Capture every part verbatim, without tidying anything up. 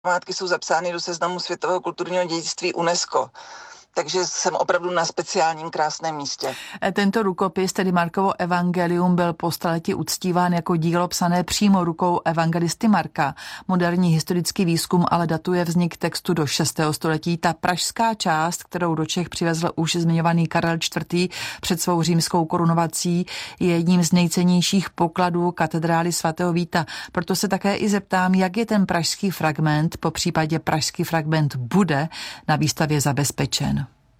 památky jsou zapsány do seznamu světového kulturního dědictví UNESCO. Takže jsem opravdu na speciálním krásném místě. Tento rukopis, tedy Markovo evangelium, byl po staletí uctíván jako dílo psané přímo rukou evangelisty Marka. Moderní historický výzkum ale datuje vznik textu do šestého století. Ta pražská část, kterou do Čech přivezl už zmiňovaný Karel čtvrtý před svou římskou korunovací, je jedním z nejcennějších pokladů katedrály svatého Víta. Proto se také i zeptám, jak je ten pražský fragment, po případě pražský fragment bude na výstavě zabezpečen.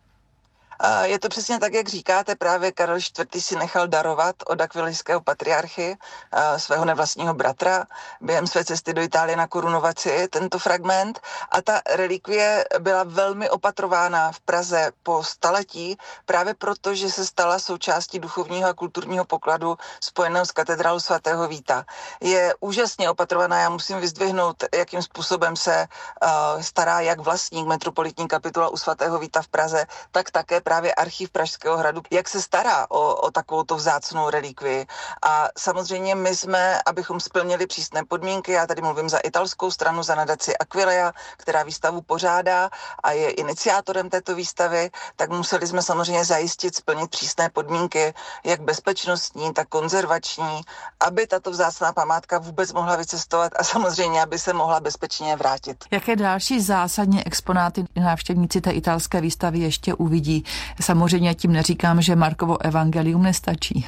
Je to přesně tak, jak říkáte, právě Karel čtvrtý si nechal darovat od akvilijského patriarchy svého nevlastního bratra během své cesty do Itálie na korunovaci tento fragment a ta relikvie byla velmi opatrována v Praze po staletí právě proto, že se stala součástí duchovního a kulturního pokladu spojeného s katedrálou svatého Víta. Je úžasně opatrovaná, já musím vyzdvihnout, jakým způsobem se stará jak vlastník metropolitní kapitula u svatého Víta v Praze, tak také právě archiv Pražského hradu, jak se stará o, o takovouto vzácnou relikvii. A samozřejmě my jsme, abychom splnili přísné podmínky, já tady mluvím za italskou stranu, za nadaci Aquileia, která výstavu pořádá a je iniciátorem této výstavy, tak museli jsme samozřejmě zajistit, splnit přísné podmínky, jak bezpečnostní, tak konzervační, aby tato vzácná památka vůbec mohla vycestovat a samozřejmě, aby se mohla bezpečně vrátit. Jaké další zásadní exponáty návštěvníci té italské výstavy ještě uvidí? Samozřejmě tím neříkám, že Markovo evangelium nestačí.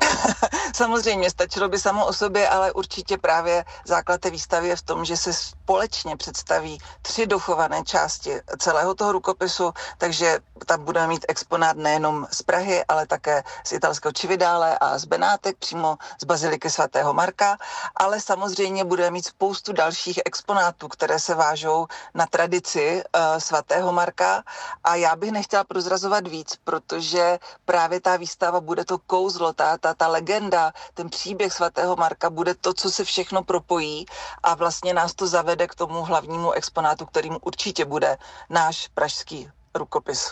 Samozřejmě, stačilo by samo o sobě, ale určitě právě základ té výstavy je v tom, že se společně představí tři dochované části celého toho rukopisu, takže tam budeme mít exponát nejenom z Prahy, ale také z italského Cividale a z Benátek, přímo z baziliky svatého Marka, ale samozřejmě budeme mít spoustu dalších exponátů, které se vážou na tradici uh, svatého Marka a já bych nechtěla prozrazovat víc, protože právě ta výstava bude to kouzlo, ta, ta, ta legenda, ten příběh svatého Marka bude to, co se všechno propojí a vlastně nás to zavede k tomu hlavnímu exponátu, kterým určitě bude náš pražský rukopis.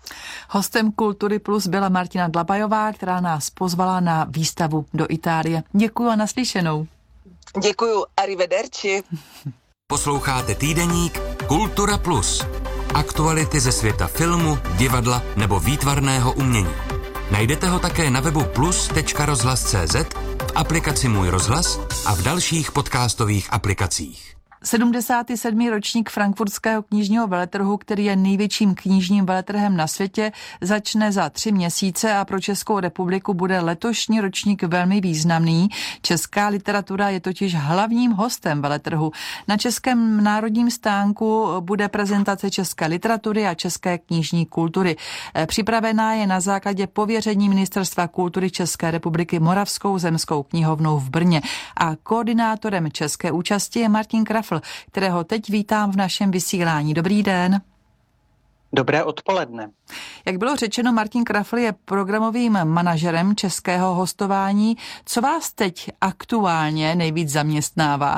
Hostem Kultury Plus byla Martina Dlabajová, která nás pozvala na výstavu do Itálie. Děkuju a naslyšenou. Děkuju, arrivederci. Posloucháte týdeník Kultura Plus. Aktuality ze světa filmu, divadla nebo výtvarného umění. Najdete ho také na webu plus tečka rozhlas tečka cé zet, v aplikaci Můj rozhlas a v dalších podcastových aplikacích. sedmdesátý sedmý ročník frankfurtského knižního veletrhu, který je největším knižním veletrhem na světě, začne za tři měsíce a pro Českou republiku bude letošní ročník velmi významný. Česká literatura je totiž hlavním hostem veletrhu. Na Českém národním stánku bude prezentace české literatury a české knižní kultury. Připravená je na základě pověření Ministerstva kultury České republiky Moravskou zemskou knihovnou v Brně. A koordinátorem české účasti je Martin Krafl, kterého teď vítám v našem vysílání. Dobrý den. Dobré odpoledne. Jak bylo řečeno, Martin Krafl je programovým manažerem českého hostování. Co vás teď aktuálně nejvíc zaměstnává?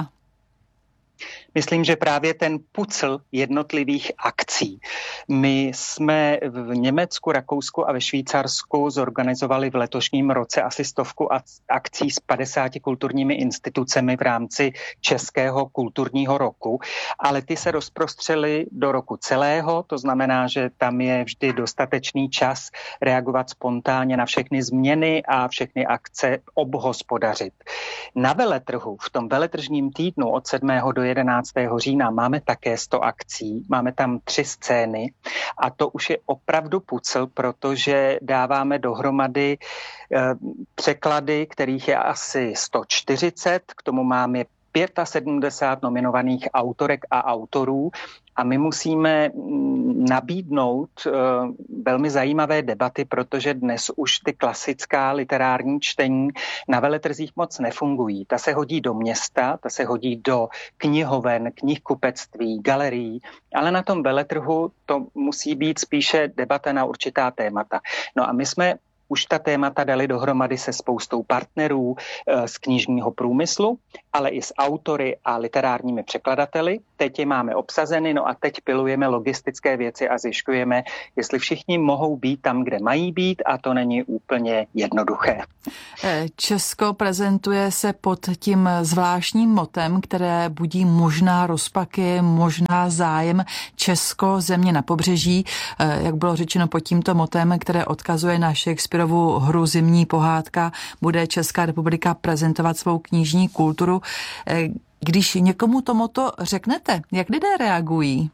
Myslím, že právě ten pucl jednotlivých akcí. My jsme v Německu, Rakousku a ve Švýcarsku zorganizovali v letošním roce asi stovku akcí s padesáti kulturními institucemi v rámci Českého kulturního roku, ale ty se rozprostřely do roku celého, to znamená, že tam je vždy dostatečný čas reagovat spontánně na všechny změny a všechny akce obhospodařit. Na veletrhu, v tom veletržním týdnu od sedmého do jedenáctého října máme také sto akcí, máme tam tři scény a to už je opravdu pucl, protože dáváme dohromady eh, překlady, kterých je asi sto čtyřicet, k tomu máme sedmdesát pět nominovaných autorek a autorů a my musíme nabídnout uh, velmi zajímavé debaty, protože dnes už ty klasická literární čtení na veletrzích moc nefungují. Ta se hodí do města, ta se hodí do knihoven, knihkupectví, galerií, ale na tom veletrhu to musí být spíše debata na určitá témata. No a my jsme už ta témata dali dohromady se spoustou partnerů z knižního průmyslu, ale i s autory a literárními překladateli. Teď je máme obsazeny, no a teď pilujeme logistické věci a zjišťujeme, jestli všichni mohou být tam, kde mají být, a to není úplně jednoduché. Česko prezentuje se pod tím zvláštním motem, které budí možná rozpaky, možná zájem Česko, země na pobřeží, jak bylo řečeno pod tímto motem, které odkazuje na Shakespearovu hru Zimní pohádka, bude Česká republika prezentovat svou knižní kulturu. Když někomu to moto řeknete, jak lidé reagují?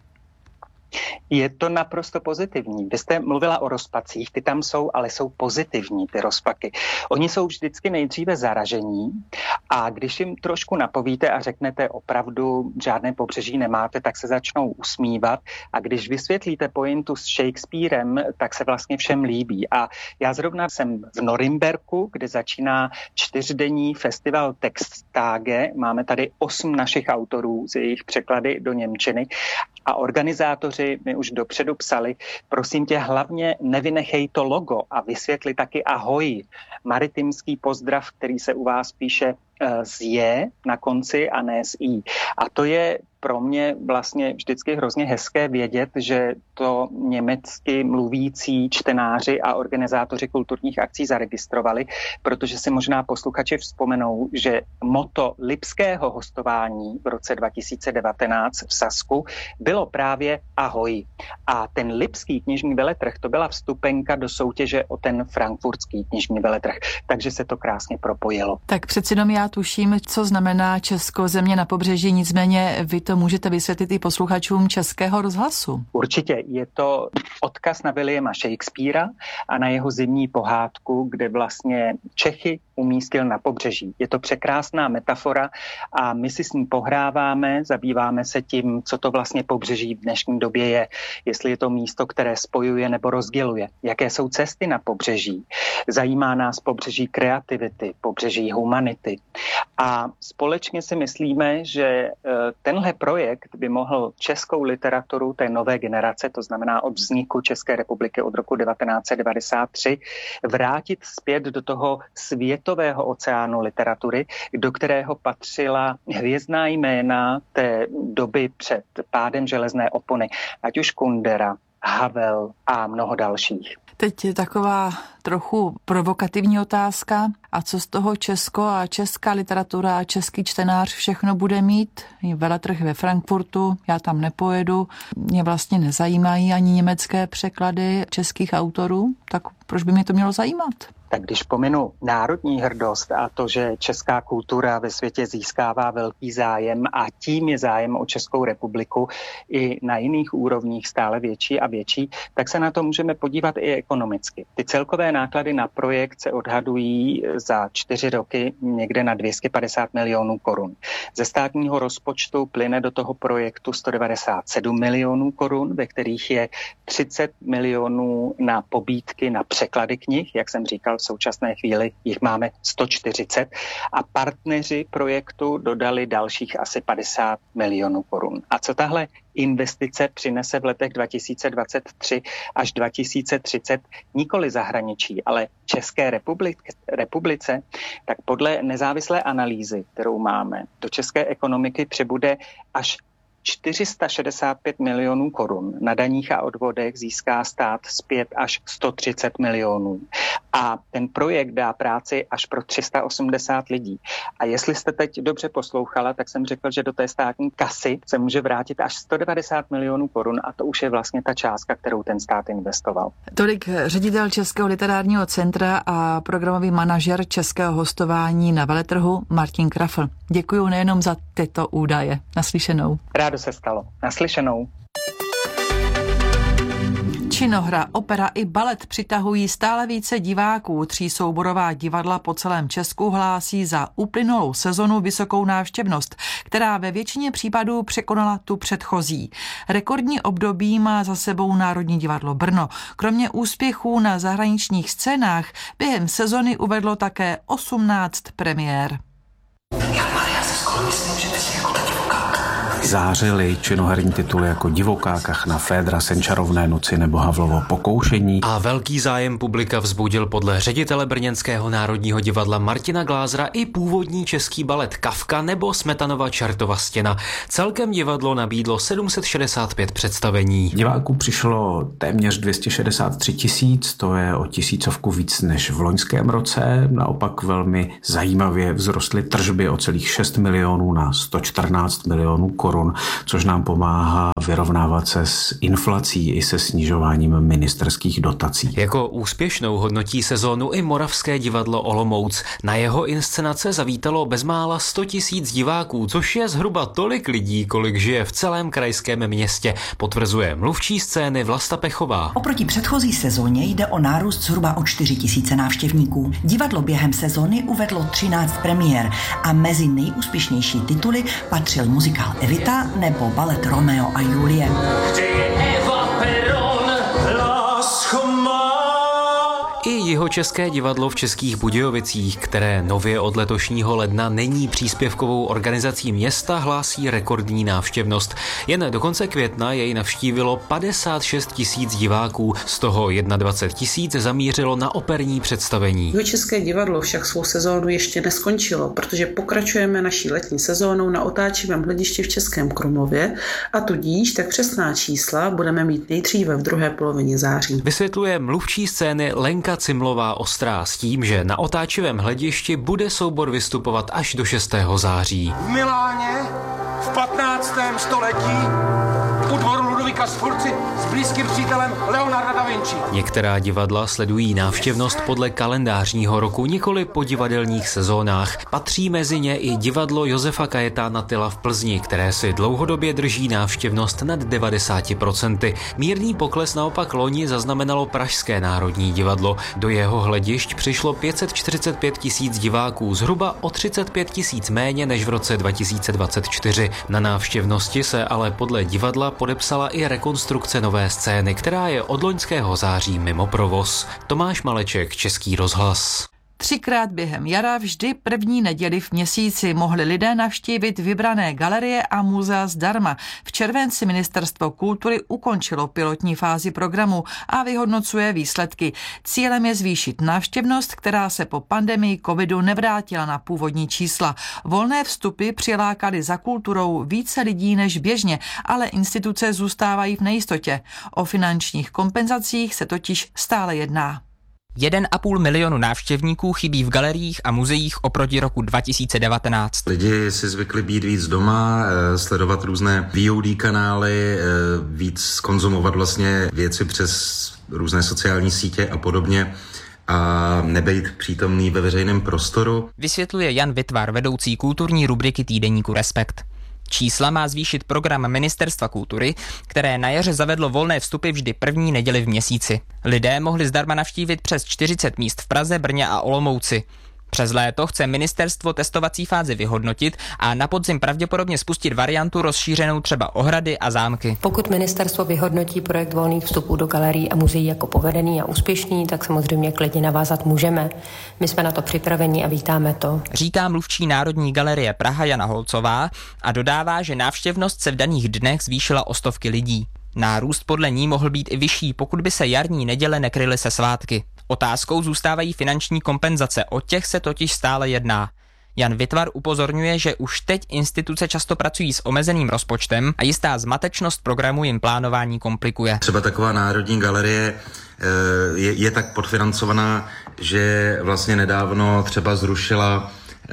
Je to naprosto pozitivní. Vy jste mluvila o rozpacích, ty tam jsou, ale jsou pozitivní, ty rozpaky. Oni jsou vždycky nejdříve zaražení a když jim trošku napovíte a řeknete opravdu žádné pobřeží nemáte, tak se začnou usmívat a když vysvětlíte pointu s Shakespearem, tak se vlastně všem líbí. A já zrovna jsem v Norimberku, kde začíná čtyřdenní festival Texttage. Máme tady osm našich autorů z jejich překlady do němčiny a organizátoři mi už dopředu psali, prosím tě, hlavně nevynechej to logo a vysvětli taky ahoj, maritimský pozdrav, který se u vás píše z je na konci a ne s i. A to je pro mě vlastně vždycky hrozně hezké vědět, že to německy mluvící čtenáři a organizátoři kulturních akcí zaregistrovali, protože si možná posluchači vzpomenou, že motto lipského hostování v roce dva tisíce devatenáct v Sasku bylo právě ahoj. A ten lipský knižní veletrh, to byla vstupenka do soutěže o ten frankfurtský knižní veletrh. Takže se to krásně propojilo. Tak přeci jenom já tuším, co znamená Česko, země na pobřeží, nicméně vy to můžete vysvětlit i posluchačům Českého rozhlasu. Určitě, je to odkaz na Williama Shakespearea a na jeho Zimní pohádku, kde vlastně Čechy umístil na pobřeží. Je to překrásná metafora a my si s ní pohráváme, zabýváme se tím, co to vlastně pobřeží v dnešní době je, jestli je to místo, které spojuje nebo rozděluje, jaké jsou cesty na pobřeží. Zajímá nás pobřeží kreativity, pobřeží humanity. A společně si myslíme, že tenhle projekt by mohl českou literaturu té nové generace, to znamená od vzniku České republiky od roku devatenáct set devadesát tři, vrátit zpět do toho světového oceánu literatury, do kterého patřila hvězdná jména té doby před pádem železné opony, ať už Kundera, Havel a mnoho dalších. Teď je taková trochu provokativní otázka. A co z toho Česko a česká literatura a český čtenář všechno bude mít? Veletrh ve Frankfurtu, já tam nepojedu, mě vlastně nezajímají ani německé překlady českých autorů, tak proč by mě to mělo zajímat? Tak když pominu národní hrdost a to, že česká kultura ve světě získává velký zájem a tím je zájem o Českou republiku i na jiných úrovních stále větší a větší, tak se na to můžeme podívat i ekonomicky. Ty celkové náklady na projekt se odhadují za čtyři roky někde na dvě stě padesát milionů korun. Ze státního rozpočtu plyne do toho projektu sto devadesát sedm milionů korun, ve kterých je třicet milionů na pobídky na překlady knih, jak jsem říkal, v současné chvíli jich máme sto čtyřicet a partneři projektu dodali dalších asi padesát milionů korun. A co tahle investice přinese v letech dva tisíce dvacet tři až dva tisíce třicet nikoli zahraničí, ale České republice, republice, tak podle nezávislé analýzy, kterou máme, do české ekonomiky přibude až čtyři sta šedesát pět milionů korun. Na daních a odvodech získá stát zpět až sto třicet milionů. A ten projekt dá práci až pro tři sta osmdesát lidí. A jestli jste teď dobře poslouchala, tak jsem řekl, že do té státní kasy se může vrátit až sto devadesát milionů korun a to už je vlastně ta částka, kterou ten stát investoval. Tolik ředitel Českého literárního centra a programový manažer českého hostování na veletrhu Martin Krafl. Děkuju nejenom za tyto údaje. Naslyšenou. Rádo se stalo. Naslyšenou. Činohra, opera i balet přitahují stále více diváků. Třísouborová divadla po celém Česku hlásí za uplynulou sezonu vysokou návštěvnost, která ve většině případů překonala tu předchozí. Rekordní období má za sebou Národní divadlo Brno. Kromě úspěchů na zahraničních scénách během sezony uvedlo také osmnáct premiér. Já, Maria, si skoro myslím, že jsi jako ta divoká. zářily činoherní tituly jako Divoká kachna, Fédra, Senčarovné noci nebo Havlovo pokoušení. A velký zájem publika vzbudil podle ředitele Brněnského národního divadla Martina Glázera i původní český balet Kafka nebo Smetanova Čertova stěna. Celkem divadlo nabídlo sedm set šedesát pět představení. Diváků přišlo téměř dvě stě šedesát tři tisíc, to je o tisícovku víc než v loňském roce. Naopak velmi zajímavě vzrostly tržby o celých šest milionů na sto čtrnáct milionů korun, což nám pomáhá vyrovnávat se s inflací i se snižováním ministerských dotací. Jako úspěšnou hodnotí sezónu i Moravské divadlo Olomouc. Na jeho inscenace zavítalo bezmála sto tisíc diváků, což je zhruba tolik lidí, kolik žije v celém krajském městě, potvrzuje mluvčí scény Vlasta Pechová. Oproti předchozí sezóně jde o nárůst zhruba o čtyři tisíce návštěvníků. Divadlo během sezóny uvedlo třináct premiér a mezi nejúspěšnější tituly patřil muzikál Evita nebo balet Romeo a Julie. I Jihočeské divadlo v Českých Budějovicích, které nově od letošního ledna není příspěvkovou organizací města, hlásí rekordní návštěvnost. Jen do konce května jej navštívilo padesát šest tisíc diváků, z toho dvacet jedna tisíc zamířilo na operní představení. Jihočeské divadlo však svou sezónu ještě neskončilo, protože pokračujeme naší letní sezónou na otáčivém hledišti v Českém Krumlově a tudíž tak přesná čísla budeme mít nejdříve v druhé polovině září. Vysvětluje mluvčí scény Lenka Cimlová Ostrá s tím, že na otáčivém hledišti bude soubor vystupovat až do šestého září. V Miláně v patnáctém století u dvoru Ludovika Sforci s blízkým přítelem Leonarda da Vinci. Některá divadla sledují návštěvnost podle kalendářního roku, nikoli po divadelních sezónách. Patří mezi ně i divadlo Josefa Kajetána Tyla v Plzni, které si dlouhodobě drží návštěvnost nad devadesát procent. Mírný pokles naopak loni zaznamenalo Pražské národní divadlo. Do jeho hledišť přišlo pět set čtyřicet pět tisíc diváků, zhruba o třicet pět tisíc méně než v roce dva tisíce dvacet čtyři. Na návštěvnosti se ale podle divadla podepsala i rekonstrukce nové scény, která je od loňského září mimo provoz. Tomáš Maleček, Český rozhlas. Třikrát během jara vždy první neděli v měsíci mohli lidé navštívit vybrané galerie a muzea zdarma. V červenci Ministerstvo kultury ukončilo pilotní fázi programu a vyhodnocuje výsledky. Cílem je zvýšit návštěvnost, která se po pandemii covidu nevrátila na původní čísla. Volné vstupy přilákaly za kulturou více lidí než běžně, ale instituce zůstávají v nejistotě. O finančních kompenzacích se totiž stále jedná. Jeden a půl milionu návštěvníků chybí v galeriích a muzeích oproti roku dva tisíce devatenáct. Lidi si zvykli být víc doma, sledovat různé V O D kanály, víc konzumovat vlastně věci přes různé sociální sítě a podobně a nebejt přítomný ve veřejném prostoru. Vysvětluje Jan Vitvar, vedoucí kulturní rubriky týdeníku Respekt. Čísla má zvýšit program Ministerstva kultury, které na jaře zavedlo volné vstupy vždy první neděli v měsíci. Lidé mohli zdarma navštívit přes čtyřicet míst v Praze, Brně a Olomouci. Přes léto chce ministerstvo testovací fázi vyhodnotit a na podzim pravděpodobně spustit variantu rozšířenou třeba o hrady a zámky. Pokud ministerstvo vyhodnotí projekt volných vstupů do galerií a muzeí jako povedený a úspěšný, tak samozřejmě klidně navázat můžeme. My jsme na to připraveni a vítáme to. Říká mluvčí Národní galerie Praha Jana Holcová a dodává, že návštěvnost se v daných dnech zvýšila o stovky lidí. Nárůst podle ní mohl být i vyšší, pokud by se jarní neděle nekryly se svátky. Otázkou zůstávají finanční kompenzace, o těch se totiž stále jedná. Jan Vitvar upozorňuje, že už teď instituce často pracují s omezeným rozpočtem a jistá zmatečnost programu jim plánování komplikuje. Třeba taková Národní galerie je, je tak podfinancovaná, že vlastně nedávno třeba zrušila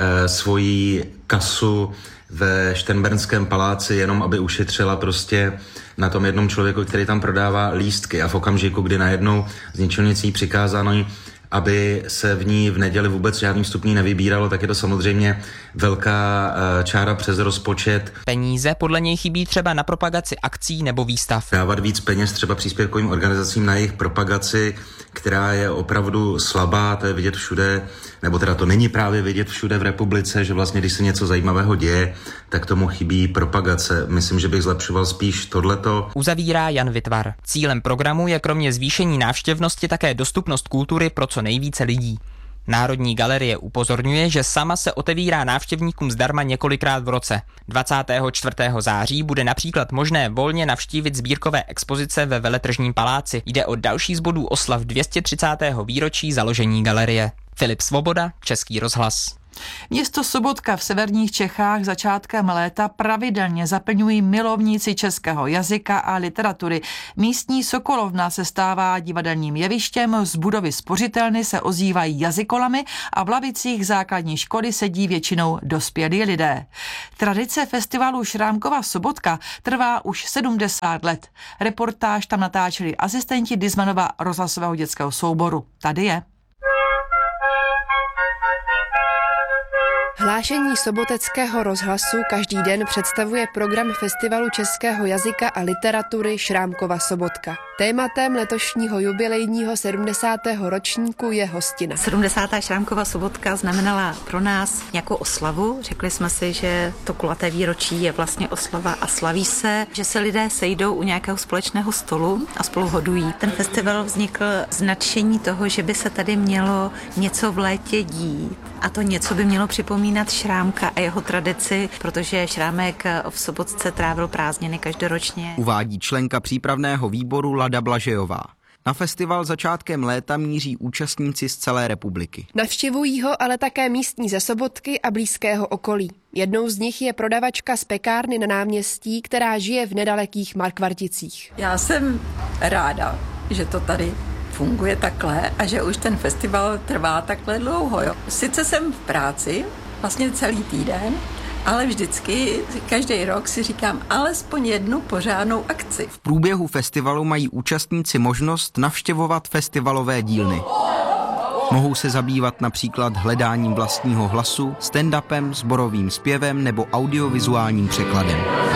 svoji kasu ve Šternbernském paláci, jenom aby ušetřila prostě na tom jednom člověku, který tam prodává lístky a v okamžiku, kdy najednou z ničeho nic jí přikázáno, aby se v ní v neděli vůbec žádný vstupní nevybíralo, tak je to samozřejmě velká čára přes rozpočet. Peníze podle něj chybí třeba na propagaci akcí nebo výstav. Dávat víc peněz třeba příspěvkovým organizacím na jejich propagaci, která je opravdu slabá, to je vidět všude, nebo teda to není právě vidět všude v republice, že vlastně když se něco zajímavého děje, tak tomu chybí propagace. Myslím, že bych zlepšoval spíš tohleto. Uzavírá Jan Vitvar. Cílem programu je kromě zvýšení návštěvnosti také dostupnost kultury pro co nejvíce lidí. Národní galerie upozorňuje, že sama se otevírá návštěvníkům zdarma několikrát v roce. dvacátého čtvrtého září bude například možné volně navštívit sbírkové expozice ve Veletržním paláci. Jde o další z bodů oslav dvě stě třicátého výročí založení galerie. Filip Svoboda, Český rozhlas. Město Sobotka v severních Čechách začátkem léta pravidelně zaplňují milovníci českého jazyka a literatury. Místní Sokolovna se stává divadelním jevištěm, z budovy spořitelny se ozývají jazykolamy a v lavicích základní školy sedí většinou dospělí lidé. Tradice festivalu Šrámkova Sobotka trvá už sedmdesát let. Reportáž tam natáčeli asistenti Dizmanova rozhlasového dětského souboru. Tady je. Hlášení soboteckého rozhlasu každý den představuje program Festivalu českého jazyka a literatury Šrámkova Sobotka. Tématem letošního jubilejního sedmdesátého ročníku je hostina. sedmdesátá Šrámkova Sobotka znamenala pro nás nějakou oslavu. Řekli jsme si, že to kulaté výročí je vlastně oslava a slaví se, že se lidé sejdou u nějakého společného stolu a spolu hodují. Ten festival vznikl z nadšení toho, že by se tady mělo něco v létě dít. A to něco by mělo připomínat Šrámka a jeho tradici, protože Šrámek v Sobotce trávil prázdniny každoročně. Uvádí členka přípravného výboru Lada Blažejová. Na festival začátkem léta míří účastníci z celé republiky. Navštěvují ho ale také místní ze Sobotky a blízkého okolí. Jednou z nich je prodavačka z pekárny na náměstí, která žije v nedalekých Markvarticích. Já jsem ráda, že to tady funguje takhle a že už ten festival trvá takhle dlouho. Jo. Sice jsem v práci, vlastně celý týden, ale vždycky, každý rok si říkám alespoň jednu pořádnou akci. V průběhu festivalu mají účastníci možnost navštěvovat festivalové dílny. Mohou se zabývat například hledáním vlastního hlasu, stand-upem, sborovým zpěvem nebo audiovizuálním překladem.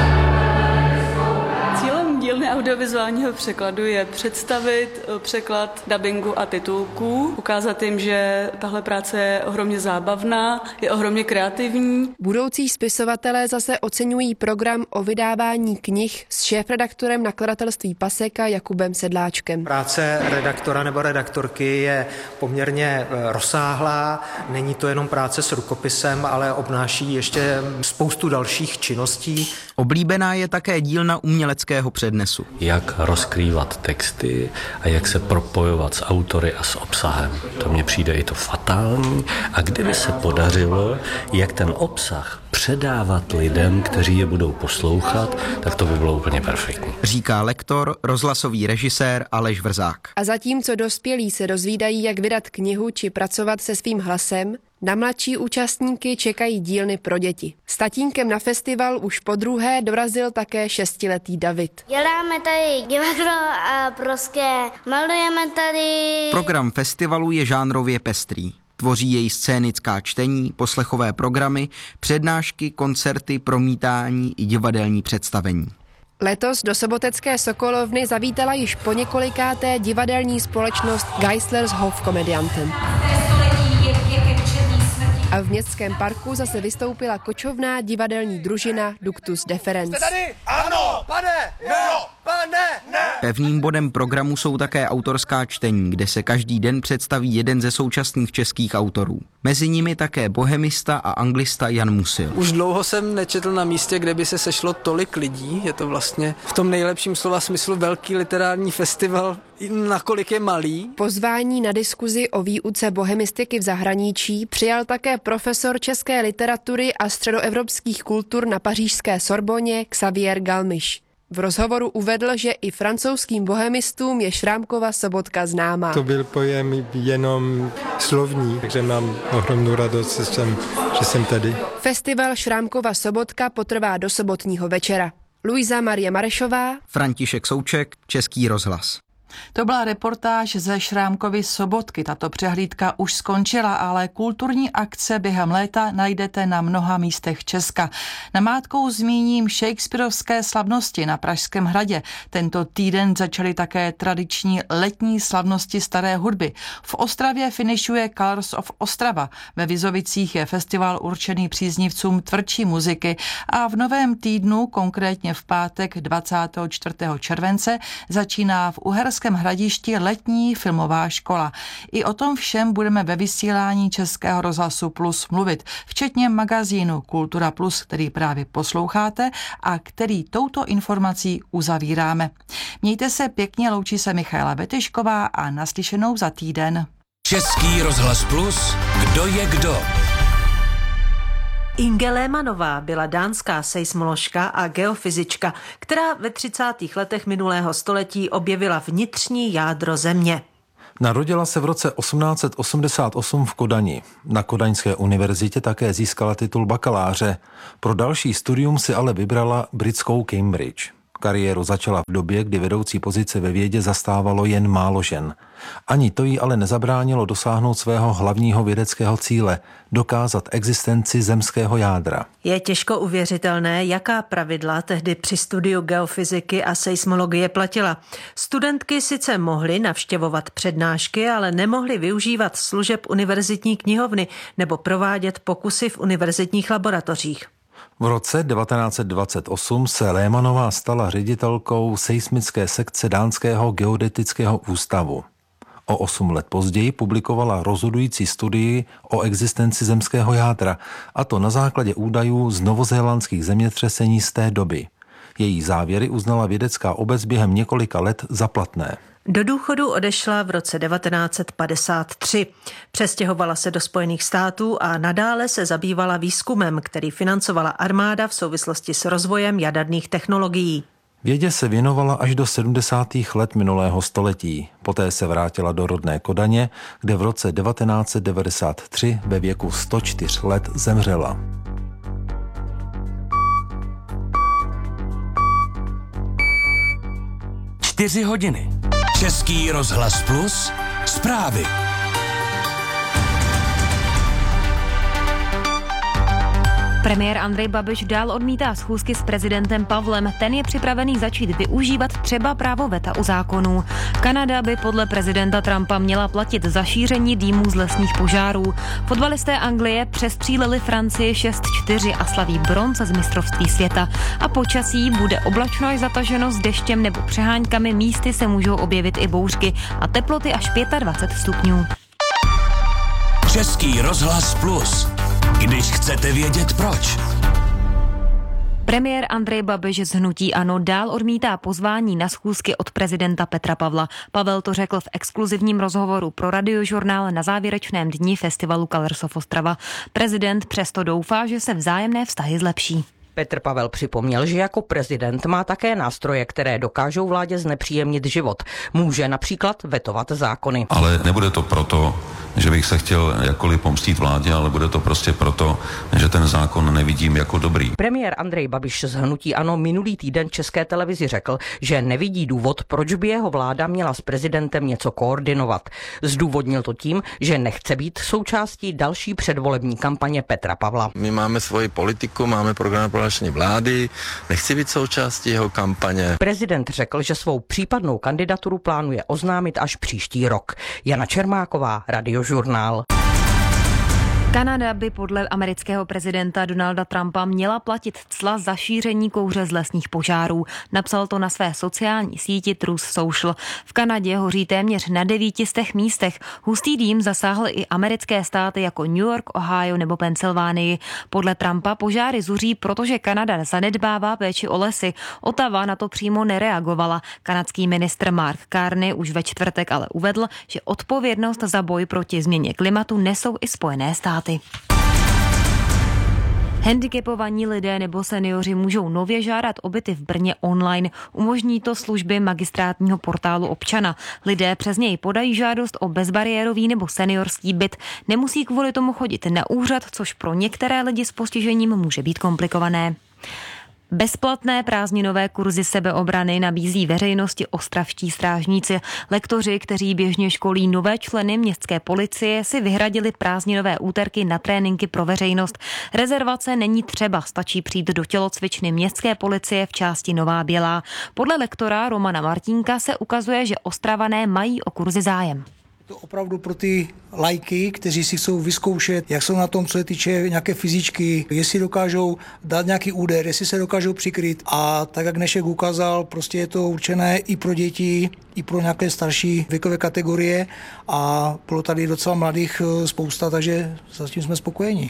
Dílny audiovizuálního překladu je představit překlad dabingu a titulků, ukázat jim, že tahle práce je ohromně zábavná, je ohromně kreativní. Budoucí spisovatelé zase oceňují program o vydávání knih s šéfredaktorem nakladatelství Paseka Jakubem Sedláčkem. Práce redaktora nebo redaktorky je poměrně rozsáhlá, není to jenom práce s rukopisem, ale obnáší ještě spoustu dalších činností. Oblíbená je také dílna uměleckého přednesu. Jak rozkrývat texty a jak se propojovat s autory a s obsahem. To mně přijde i to fatální. A kdyby se podařilo, jak ten obsah předávat lidem, kteří je budou poslouchat, tak to by bylo úplně perfektní. Říká lektor, rozhlasový režisér Aleš Vrzák. A zatímco dospělí se dozvídají, jak vydat knihu či pracovat se svým hlasem, na mladší účastníky čekají dílny pro děti. S tatínkem na festival už podruhé dorazil také šestiletý David. Děláme tady divadlo a prostě malujeme tady. Program festivalu je žánrově pestrý. Tvoří jej scénická čtení, poslechové programy, přednášky, koncerty, promítání i divadelní představení. Letos do sobotecké Sokolovny zavítala již po několikáté divadelní společnost Geislers Hofkomedianten. A v městském parku zase vystoupila kočovná divadelní družina Ductus Deferens. Jste tady? Ano, pane, no, pane, ne. Pevným bodem programu jsou také autorská čtení, kde se každý den představí jeden ze současných českých autorů. Mezi nimi také bohemista a anglista Jan Musil. Už dlouho jsem nečetl na místě, kde by se sešlo tolik lidí. Je to vlastně v tom nejlepším slova smyslu velký literární festival, nakolik je malý. Pozvání na diskuzi o výuce bohemistiky v zahraničí přijal také profesor české literatury a středoevropských kultur na pařížské Sorboně Xavier Galmiš. V rozhovoru uvedl, že i francouzským bohemistům je Šrámkova Sobotka známá. To byl pojem jenom slovní, takže mám ohromnou radost, že jsem, že jsem tady. Festival Šrámkova Sobotka potrvá do sobotního večera. Luisa Marie Marešová, František Souček, Český rozhlas. To byla reportáž ze Šrámkovy Sobotky. Tato přehlídka už skončila, ale kulturní akce během léta najdete na mnoha místech Česka. Namátkou zmíním shakespearovské slavnosti na Pražském hradě. Tento týden začaly také tradiční letní slavnosti staré hudby. V Ostravě finišuje Colors of Ostrava. Ve Vizovicích je festival určený příznivcům tvrdší muziky a v novém týdnu, konkrétně v pátek dvacátého čtvrtého července, začíná v Uherském Uherském Hradišti letní filmová škola. I o tom všem budeme ve vysílání Českého rozhlasu Plus mluvit, včetně magazínu Kultura Plus, který právě posloucháte a který touto informací uzavíráme. Mějte se pěkně, loučí se Michaela Vetešková a naslyšenou za týden. Český rozhlas Plus, kdo je kdo? Inge Lehmannová byla dánská seismoložka a geofyzička, která ve třicátých letech minulého století objevila vnitřní jádro Země. Narodila se v roce osmnáct set osmdesát osm v Kodani. Na Kodaňské univerzitě také získala titul bakaláře. Pro další studium si ale vybrala britskou Cambridge. Kariéru začala v době, kdy vedoucí pozice ve vědě zastávalo jen málo žen. Ani to jí ale nezabránilo dosáhnout svého hlavního vědeckého cíle – dokázat existenci zemského jádra. Je těžko uvěřitelné, jaká pravidla tehdy při studiu geofyziky a seismologie platila. Studentky sice mohly navštěvovat přednášky, ale nemohly využívat služeb univerzitní knihovny nebo provádět pokusy v univerzitních laboratořích. V roce devatenáct set dvacet osm se Lehmannová stala ředitelkou seismické sekce Dánského geodetického ústavu. O osm let později publikovala rozhodující studii o existenci zemského jádra, a to na základě údajů z novozélandských zemětřesení z té doby. Její závěry uznala vědecká obec během několika let za platné. Do důchodu odešla v roce devatenáct set padesát tři. Přestěhovala se do Spojených států a nadále se zabývala výzkumem, který financovala armáda v souvislosti s rozvojem jaderných technologií. Vědě se věnovala až do sedmdesátých let minulého století. Poté se vrátila do rodné Kodaně, kde v roce devatenáct set devadesát tři ve věku sto čtyři let zemřela. Čtyři hodiny. Český rozhlas Plus, zprávy. Premiér Andrej Babiš dál odmítá schůzky s prezidentem Pavlem. Ten je připravený začít využívat třeba právo veta u zákonů. Kanada by podle prezidenta Trumpa měla platit za šíření dýmů z lesních požárů. Fotbalisté Anglie přestříleli Francii šest čtyři a slaví bronz z mistrovství světa. A počasí bude oblačno až zataženo s deštěm nebo přeháňkami, místy se můžou objevit i bouřky a teploty až dvacet pět stupňů. Český rozhlas Plus. Když chcete vědět proč. Premiér Andrej Babiš z hnutí ANO dál odmítá pozvání na schůzky od prezidenta Petra Pavla. Pavel to řekl v exkluzivním rozhovoru pro Radiožurnál na závěrečném dni festivalu Colors of Ostrava. Prezident přesto doufá, že se vzájemné vztahy zlepší. Petr Pavel připomněl, že jako prezident má také nástroje, které dokážou vládě znepříjemnit život. Může například vetovat zákony. Ale nebude to proto, že bych se chtěl jakkoliv pomstít vládě, ale bude to prostě proto, že ten zákon nevidím jako dobrý. Premiér Andrej Babiš z hnutí ANO minulý týden České televizi řekl, že nevidí důvod, proč by jeho vláda měla s prezidentem něco koordinovat. Zdůvodnil to tím, že nechce být součástí další předvolební kampaně Petra Pavla. My máme svoji politiku, máme program prohlášení vlády, nechci být součástí jeho kampaně. Prezident řekl, že svou případnou kandidaturu plánuje oznámit až příští rok. Jana Čermáková, Radiožurnál. Kanada by podle amerického prezidenta Donalda Trumpa měla platit cla za šíření kouře z lesních požárů. Napsal to na své sociální síti Truth Social. V Kanadě hoří téměř na devítistech místech. Hustý dým zasáhl i americké státy jako New York, Ohio nebo Pensylvánii. Podle Trumpa požáry zuří, protože Kanada zanedbává péči o lesy. Ottawa na to přímo nereagovala. Kanadský ministr Mark Carney už ve čtvrtek ale uvedl, že odpovědnost za boj proti změně klimatu nesou i Spojené státy. Handicapovaní lidé nebo seniori můžou nově žádat o byty v Brně online. Umožní to služby magistrátního portálu občana. Lidé přes něj podají žádost o bezbariérový nebo seniorský byt. Nemusí kvůli tomu chodit na úřad, což pro některé lidi s postižením může být komplikované. Bezplatné prázdninové kurzy sebeobrany nabízí veřejnosti ostravští strážníci. Lektoři, kteří běžně školí nové členy městské policie, si vyhradili prázdninové úterky na tréninky pro veřejnost. Rezervace není třeba, stačí přijít do tělocvičny městské policie v části Nová Bělá. Podle lektora Romana Martínka se ukazuje, že Ostravané mají o kurzy zájem. To opravdu pro ty lajky, kteří si chcou vyzkoušet, jak jsou na tom, co se týče nějaké fyzičky, jestli dokážou dát nějaký úder, jestli se dokážou přikryt. A tak, jak Dnešek ukázal, prostě je to určené i pro děti, i pro nějaké starší věkové kategorie a bylo tady docela mladých spousta, takže zatím jsme spokojeni.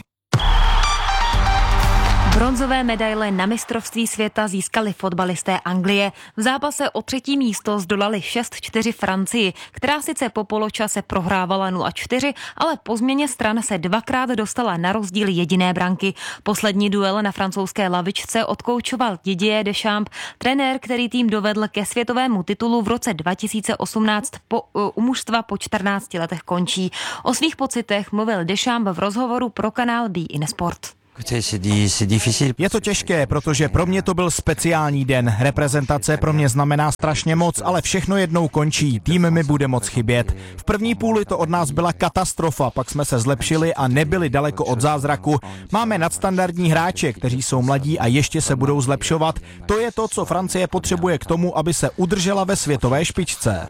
Bronzové medaile na mistrovství světa získali fotbalisté Anglie. V zápase o třetí místo zdolali šest čtyři Francii, která sice po poločase prohrávala nula čtyři, ale po změně stran se dvakrát dostala na rozdíl jediné branky. Poslední duel na francouzské lavičce odkoučoval Didier Deschamps, trenér, který tým dovedl ke světovému titulu v roce dva tisíce osmnáct po, u mužstva po čtrnácti letech končí. O svých pocitech mluvil Deschamps v rozhovoru pro kanál Be in Sport. Je to těžké, protože pro mě to byl speciální den. Reprezentace pro mě znamená strašně moc, ale všechno jednou končí. Tým mi bude moc chybět. V první půli to od nás byla katastrofa, pak jsme se zlepšili a nebyli daleko od zázraku. Máme nadstandardní hráče, kteří jsou mladí a ještě se budou zlepšovat. To je to, co Francie potřebuje k tomu, aby se udržela ve světové špičce.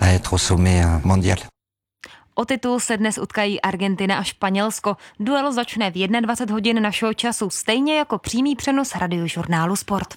O titul se dnes utkají Argentina a Španělsko. Duel začne v dvacet jedna hodin našeho času, stejně jako přímý přenos radiožurnálu Sport.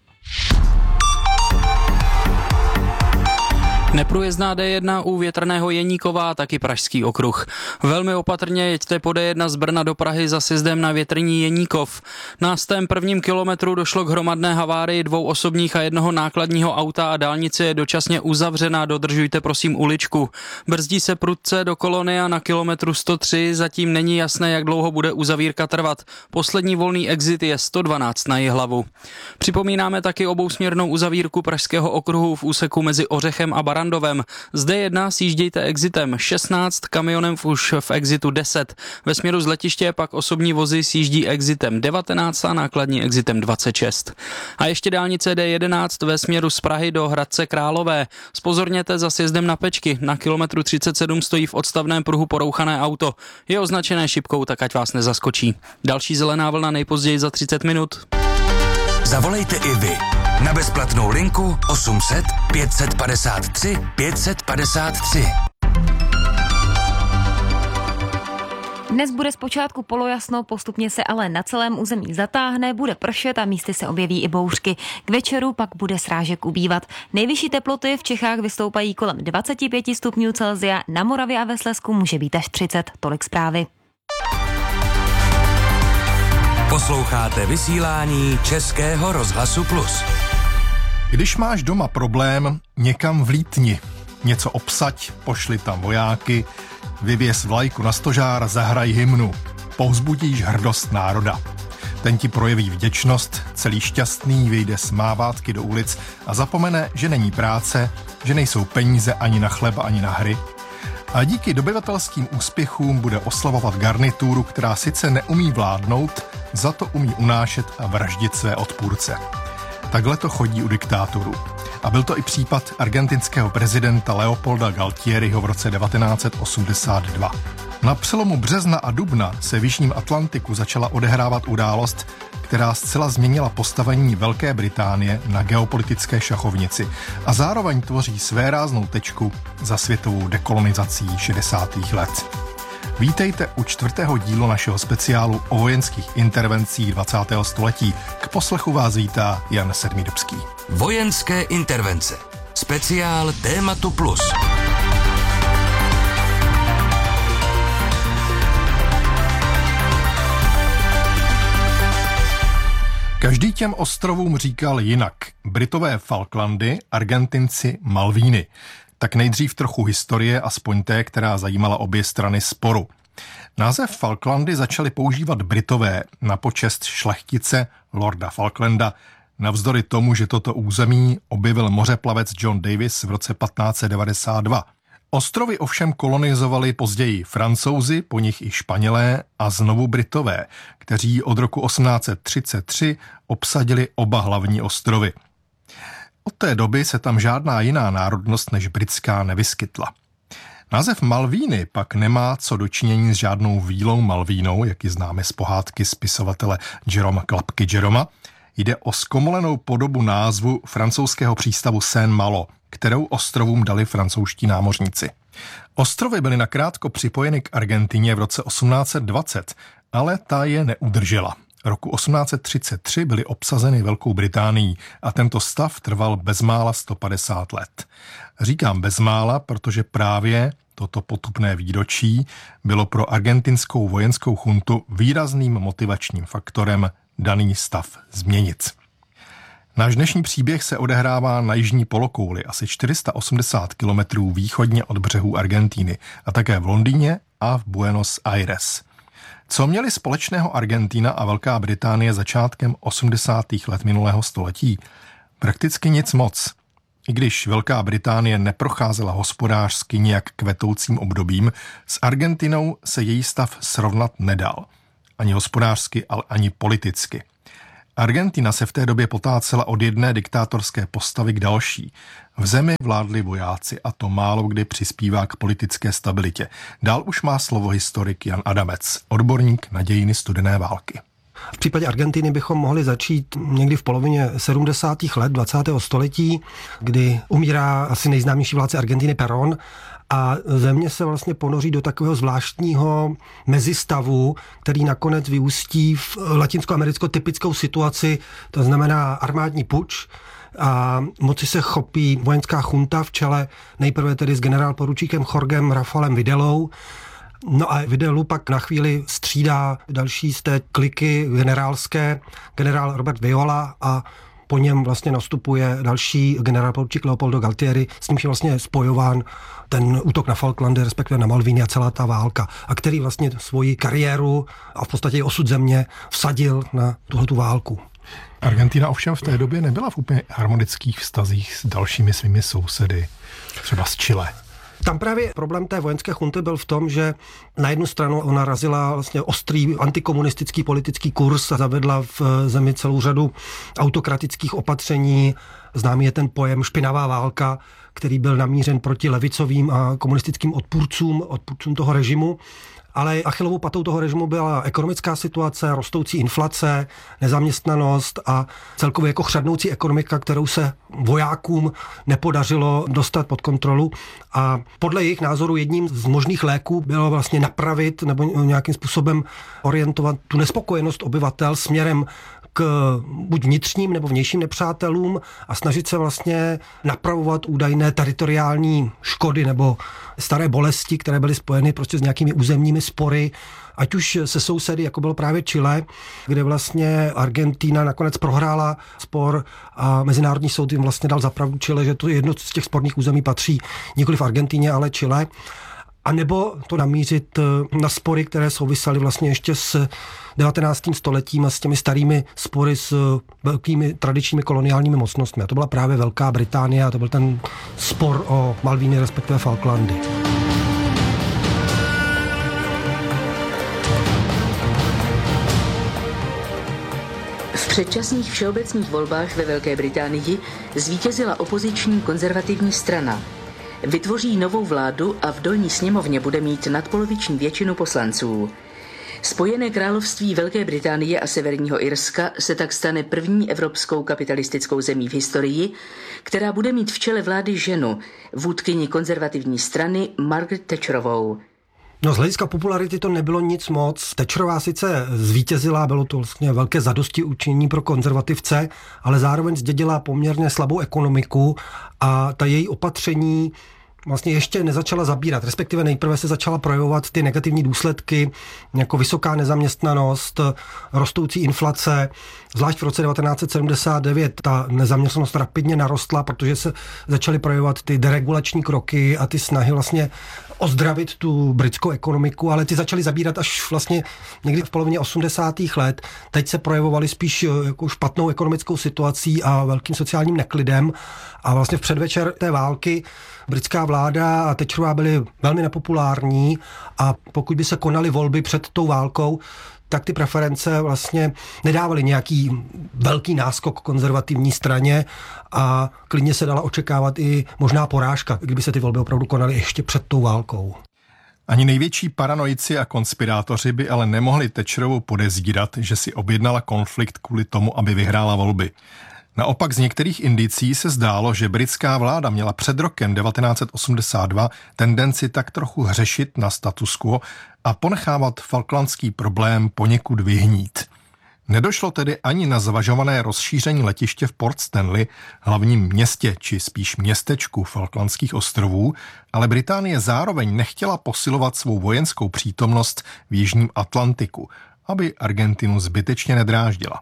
Neprůjezdná D jedna u Větrného Jeníkova, taky Pražský okruh. Velmi opatrně jeďte po D jedna z Brna do Prahy za sjezdem na Větrný Jeníkov. Na stém prvním kilometru došlo k hromadné havárii dvou osobních a jednoho nákladního auta a dálnice je dočasně uzavřená, dodržujte prosím uličku. Brzdí se prudce do kolony a na kilometru sto tři zatím není jasné, jak dlouho bude uzavírka trvat. Poslední volný exit je sto dvanáct na Jihlavu. Připomínáme taky obousměrnou uzavírku Pražského okruhu v úseku mezi Ořechem a Barandovem. Z D jedna sjíždějte exitem šestnáct, kamionem už v exitu deset. Ve směru z letiště pak osobní vozy sjíždí exitem devatenáct a nákladní exitem dvacet šest. A ještě dálnice D jedenáct ve směru z Prahy do Hradce Králové. Zpozorněte za sjezdem na Pečky. Na kilometru třicet sedm stojí v odstavném pruhu porouchané auto. Je označené šipkou, tak ať vás nezaskočí. Další zelená vlna nejpozději za třicet minut. Zavolejte i vy na bezplatnou linku osm set pět set padesát tři pět set padesát tři. Dnes bude zpočátku polojasno, postupně se ale na celém území zatáhne, bude pršet a místy se objeví i bouřky. K večeru pak bude srážek ubývat. Nejvyšší teploty v Čechách vystoupají kolem dvacet pět stupňů Celsia, na Moravě a ve Slezsku může být až třicet. Tolik zprávy. Posloucháte vysílání Českého rozhlasu Plus. Když máš doma problém, někam vlítni. Něco obsaď, pošli tam vojáky, vyvěs vlajku na stožár, zahraj hymnu. Povzbudíš hrdost národa. Ten ti projeví vděčnost, celý šťastný vyjde s mávátky do ulic a zapomene, že není práce, že nejsou peníze ani na chleba, ani na hry. A díky dobyvatelským úspěchům bude oslavovat garnituru, která sice neumí vládnout, za to umí unášet a vraždit své odpůrce. Takhle to chodí u diktátorů. A byl to i případ argentinského prezidenta Leopolda Galtieriho v roce devatenáct set osmdesát dva. Na přelomu března a dubna se v Jižním Atlantiku začala odehrávat událost, která zcela změnila postavení Velké Británie na geopolitické šachovnici a zároveň tvoří svéráznou tečku za světovou dekolonizací šedesátých let. Vítejte u čtvrtého dílu našeho speciálu o vojenských intervencích dvacátého století. K poslechu vás vítá Jan Sedmidubský. Vojenské intervence. Speciál Tématu Plus. Každý těm ostrovům říkal jinak. Britové Falklandy, Argentinci Malvíny. Tak nejdřív trochu historie, aspoň té, která zajímala obě strany sporu. Název Falklandy začali používat Britové na počest šlechtice Lorda Falklanda, navzdory tomu, že toto území objevil mořeplavec John Davis v roce patnáct set devadesát dva. Ostrovy ovšem kolonizovali později Francouzi, po nich i Španělé a znovu Britové, kteří od roku osmnáct set třicet tři obsadili oba hlavní ostrovy. Od té doby se tam žádná jiná národnost než britská nevyskytla. Název Malvíny pak nemá co dočinění s žádnou vílou Malvínou, jak ji známe z pohádky spisovatele Jeroma Klapky Jeroma. Jde o zkomolenou podobu názvu francouzského přístavu Saint-Malo, kterou ostrovům dali francouzští námořníci. Ostrovy byly nakrátko připojeny k Argentině v roce osmnáct set dvacet, ale ta je neudržela. Roku osmnáct set třicet tři byly obsazeny Velkou Británií a tento stav trval bezmála sto padesát let. Říkám bezmála, protože právě toto potupné výročí bylo pro argentinskou vojenskou chuntu výrazným motivačním faktorem daný stav změnit. Náš dnešní příběh se odehrává na jižní polokouli, asi čtyři sta osmdesát kilometrů východně od břehů Argentíny a také v Londýně a v Buenos Aires. Co měli společného Argentina a Velká Británie začátkem osmdesátých let minulého století? Prakticky nic moc. I když Velká Británie neprocházela hospodářsky nějak kvetoucím obdobím, s Argentinou se její stav srovnat nedal. Ani hospodářsky, ale ani politicky. Argentina se v té době potácela od jedné diktátorské postavy k další. V zemi vládli vojáci a to málo kdy přispívá k politické stabilitě. Dál už má slovo historik Jan Adamec, odborník na dějiny studené války. V případě Argentiny bychom mohli začít někdy v polovině sedmdesátých let dvacátého století, kdy umírá asi nejznámější vládce Argentiny Perón a země se vlastně ponoří do takového zvláštního mezistavu, který nakonec vyústí v latinskoamerickou typickou situaci, to znamená armádní puč, a moci se chopí vojenská chunta v čele nejprve tedy s generálporučíkem Jorgem Rafaelem Videlou. No a Videlu pak na chvíli střídá další z té kliky generálské, generál Robert Viola a po něm vlastně nastupuje další generálporučík Leopoldo Galtieri, s nímž je vlastně spojován ten útok na Falklandy, respektive na Malviny a celá ta válka, a který vlastně svoji kariéru a v podstatě osud země vsadil na tuhletu válku. Argentina ovšem v té době nebyla v úplně harmonických vztazích s dalšími svými sousedy, třeba s Chile. Tam právě problém té vojenské chunty byl v tom, že na jednu stranu ona razila vlastně ostrý antikomunistický politický kurz a zavedla v zemi celou řadu autokratických opatření. Známý je ten pojem špinavá válka, který byl namířen proti levicovým a komunistickým odpůrcům, odpůrcům toho režimu. Ale Achillovou patou toho režimu byla ekonomická situace, rostoucí inflace, nezaměstnanost a celkově jako chřadnoucí ekonomika, kterou se vojákům nepodařilo dostat pod kontrolu. A podle jejich názoru jedním z možných léků bylo vlastně napravit nebo nějakým způsobem orientovat tu nespokojenost obyvatel směrem k buď vnitřním nebo vnějším nepřátelům a snažit se vlastně napravovat údajné teritoriální škody nebo staré bolesti, které byly spojeny prostě s nějakými územními spory, ať už se sousedy, jako bylo právě Chile, kde vlastně Argentina nakonec prohrála spor a Mezinárodní soud jim vlastně dal za pravdu Chile, že to jedno z těch sporných území patří nikoli v Argentině, ale Chile. A nebo to namířit na spory, které souvisaly vlastně ještě s devatenáctým stoletím a s těmi starými spory s velkými tradičními koloniálními mocnostmi. A to byla právě Velká Británie a to byl ten spor o Malvíny, respektive Falklandy. V předčasných všeobecných volbách ve Velké Británii zvítězila opoziční konzervativní strana. Vytvoří novou vládu a v dolní sněmovně bude mít nadpoloviční většinu poslanců. Spojené království Velké Británie a Severního Irska se tak stane první evropskou kapitalistickou zemí v historii, která bude mít v čele vlády ženu, vůdkyni konzervativní strany Margaret Thatcherovou. No, z hlediska popularity to nebylo nic moc. Thatcherová sice zvítězila, bylo to vlastně velké zadostiučinění pro konzervativce, ale zároveň zdědila poměrně slabou ekonomiku a ta její opatření vlastně ještě nezačala zabírat, respektive nejprve se začala projevovat ty negativní důsledky, jako vysoká nezaměstnanost, rostoucí inflace, zvlášť v roce devatenáct set sedmdesát devět ta nezaměstnanost rapidně narostla, protože se začaly projevovat ty deregulační kroky a ty snahy vlastně ozdravit tu britskou ekonomiku, ale ty začaly zabírat až vlastně někdy v polovině osmdesátých let. Teď se projevovaly spíš jako špatnou ekonomickou situací a velkým sociálním neklidem a vlastně v předvečer té války britská vláda a Thatcherová byly velmi nepopulární a pokud by se konaly volby před tou válkou, tak ty preference vlastně nedávaly nějaký velký náskok konzervativní straně a klidně se dala očekávat i možná porážka, kdyby se ty volby opravdu konaly ještě před tou válkou. Ani největší paranoici a konspirátoři by ale nemohli Thatcherovu podezírat, že si objednala konflikt kvůli tomu, aby vyhrála volby. Naopak z některých indicí se zdálo, že britská vláda měla před rokem devatenáct set osmdesát dva tendenci tak trochu hřešit na status quo a ponechávat falklandský problém poněkud vyhnít. Nedošlo tedy ani na zvažované rozšíření letiště v Port Stanley, hlavním městě či spíš městečku Falklandských ostrovů, ale Británie zároveň nechtěla posilovat svou vojenskou přítomnost v jižním Atlantiku, aby Argentinu zbytečně nedráždila.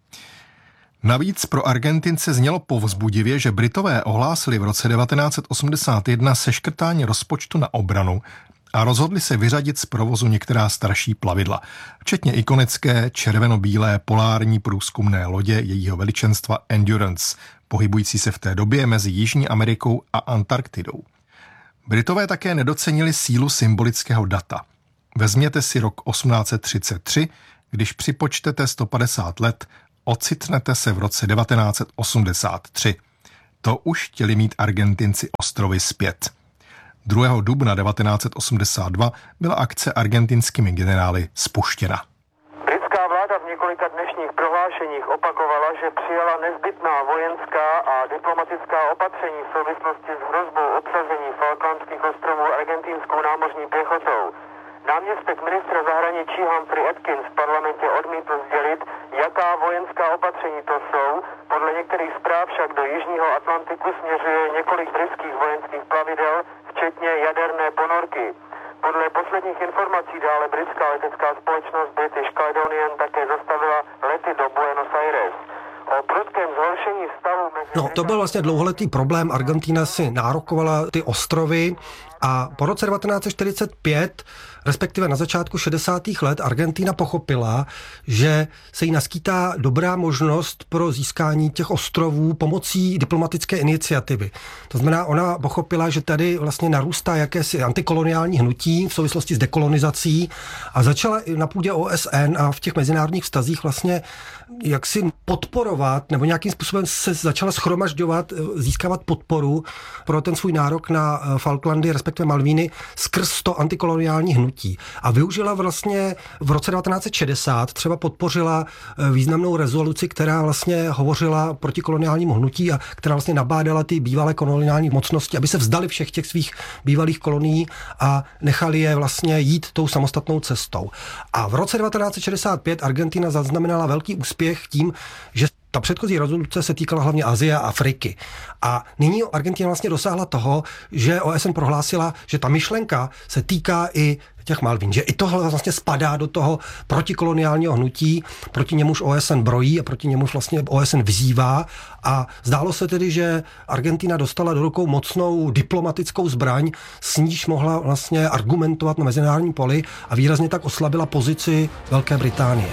Navíc pro Argentince znělo povzbudivě, že Britové ohlásili v roce devatenáct set osmdesát jedna seškrtání rozpočtu na obranu a rozhodli se vyřadit z provozu některá starší plavidla, včetně ikonické červeno-bílé polární průzkumné lodě jejího veličenstva Endurance, pohybující se v té době mezi Jižní Amerikou a Antarktidou. Britové také nedocenili sílu symbolického data. Vezměte si rok osmnáct set třicet tři, když připočtete sto padesát let, ocitnete se v roce devatenáct set osmdesát tři. To už chtěli mít Argentinci ostrovy zpět. druhého dubna devatenáct set osmdesát dva byla akce argentinskými generály spuštěna. Britská vláda v několika dnešních prohlášeních opakovala, že přijala nezbytná vojenská a diplomatická opatření v souvislosti s hrozbou obsazení Falklandských ostrovů argentinskou námořní pěchotou. Náměstek ministra zahraničí Humphrey Atkins v parlamentě odmítl sdělit, jaká vojenská opatření to jsou. Podle některých zpráv však do jižního Atlantiku směřuje několik britských vojenských plavidel, včetně jaderné ponorky. Podle posledních informací dále britská letecká společnost British Caledonian také zastavila lety do Buenos Aires. O prudkém zhoršení stavu mezi... No, to byl vlastně dlouholetý problém. Argentina si nárokovala ty ostrovy a po roce devatenáct set čtyřicet pět, respektive na začátku šedesátých let, Argentina pochopila, že se jí naskýtá dobrá možnost pro získání těch ostrovů pomocí diplomatické iniciativy. To znamená, ona pochopila, že tady vlastně narůstá jakési antikoloniální hnutí v souvislosti s dekolonizací a začala i na půdě O S N a v těch mezinárodních vztazích vlastně jaksi podporovat, nebo nějakým způsobem se začala schromažďovat, získávat podporu pro ten svůj nárok na Falklandy, respektive Malvíny, skrz to antikoloniální hnutí. A využila vlastně v roce devatenáct set šedesát, třeba podpořila významnou rezoluci, která vlastně hovořila proti koloniálnímu hnutí a která vlastně nabádala ty bývalé koloniální mocnosti, aby se vzdali všech těch svých bývalých kolonií a nechali je vlastně jít tou samostatnou cestou. A v roce devatenáct set šedesát pět Argentina zaznamenala velký úspěch tím, že ta předchozí rezoluce se týkala hlavně Asie a Afriky. A nyní Argentina vlastně dosáhla toho, že O S N prohlásila, že ta myšlenka se týká i těch Malvín, že i tohle vlastně spadá do toho protikoloniálního hnutí, proti němuž O S N brojí a proti němuž vlastně O S N vyzývá. A zdálo se tedy, že Argentina dostala do rukou mocnou diplomatickou zbraň, s níž mohla vlastně argumentovat na mezinárodním poli a výrazně tak oslabila pozici Velké Británie.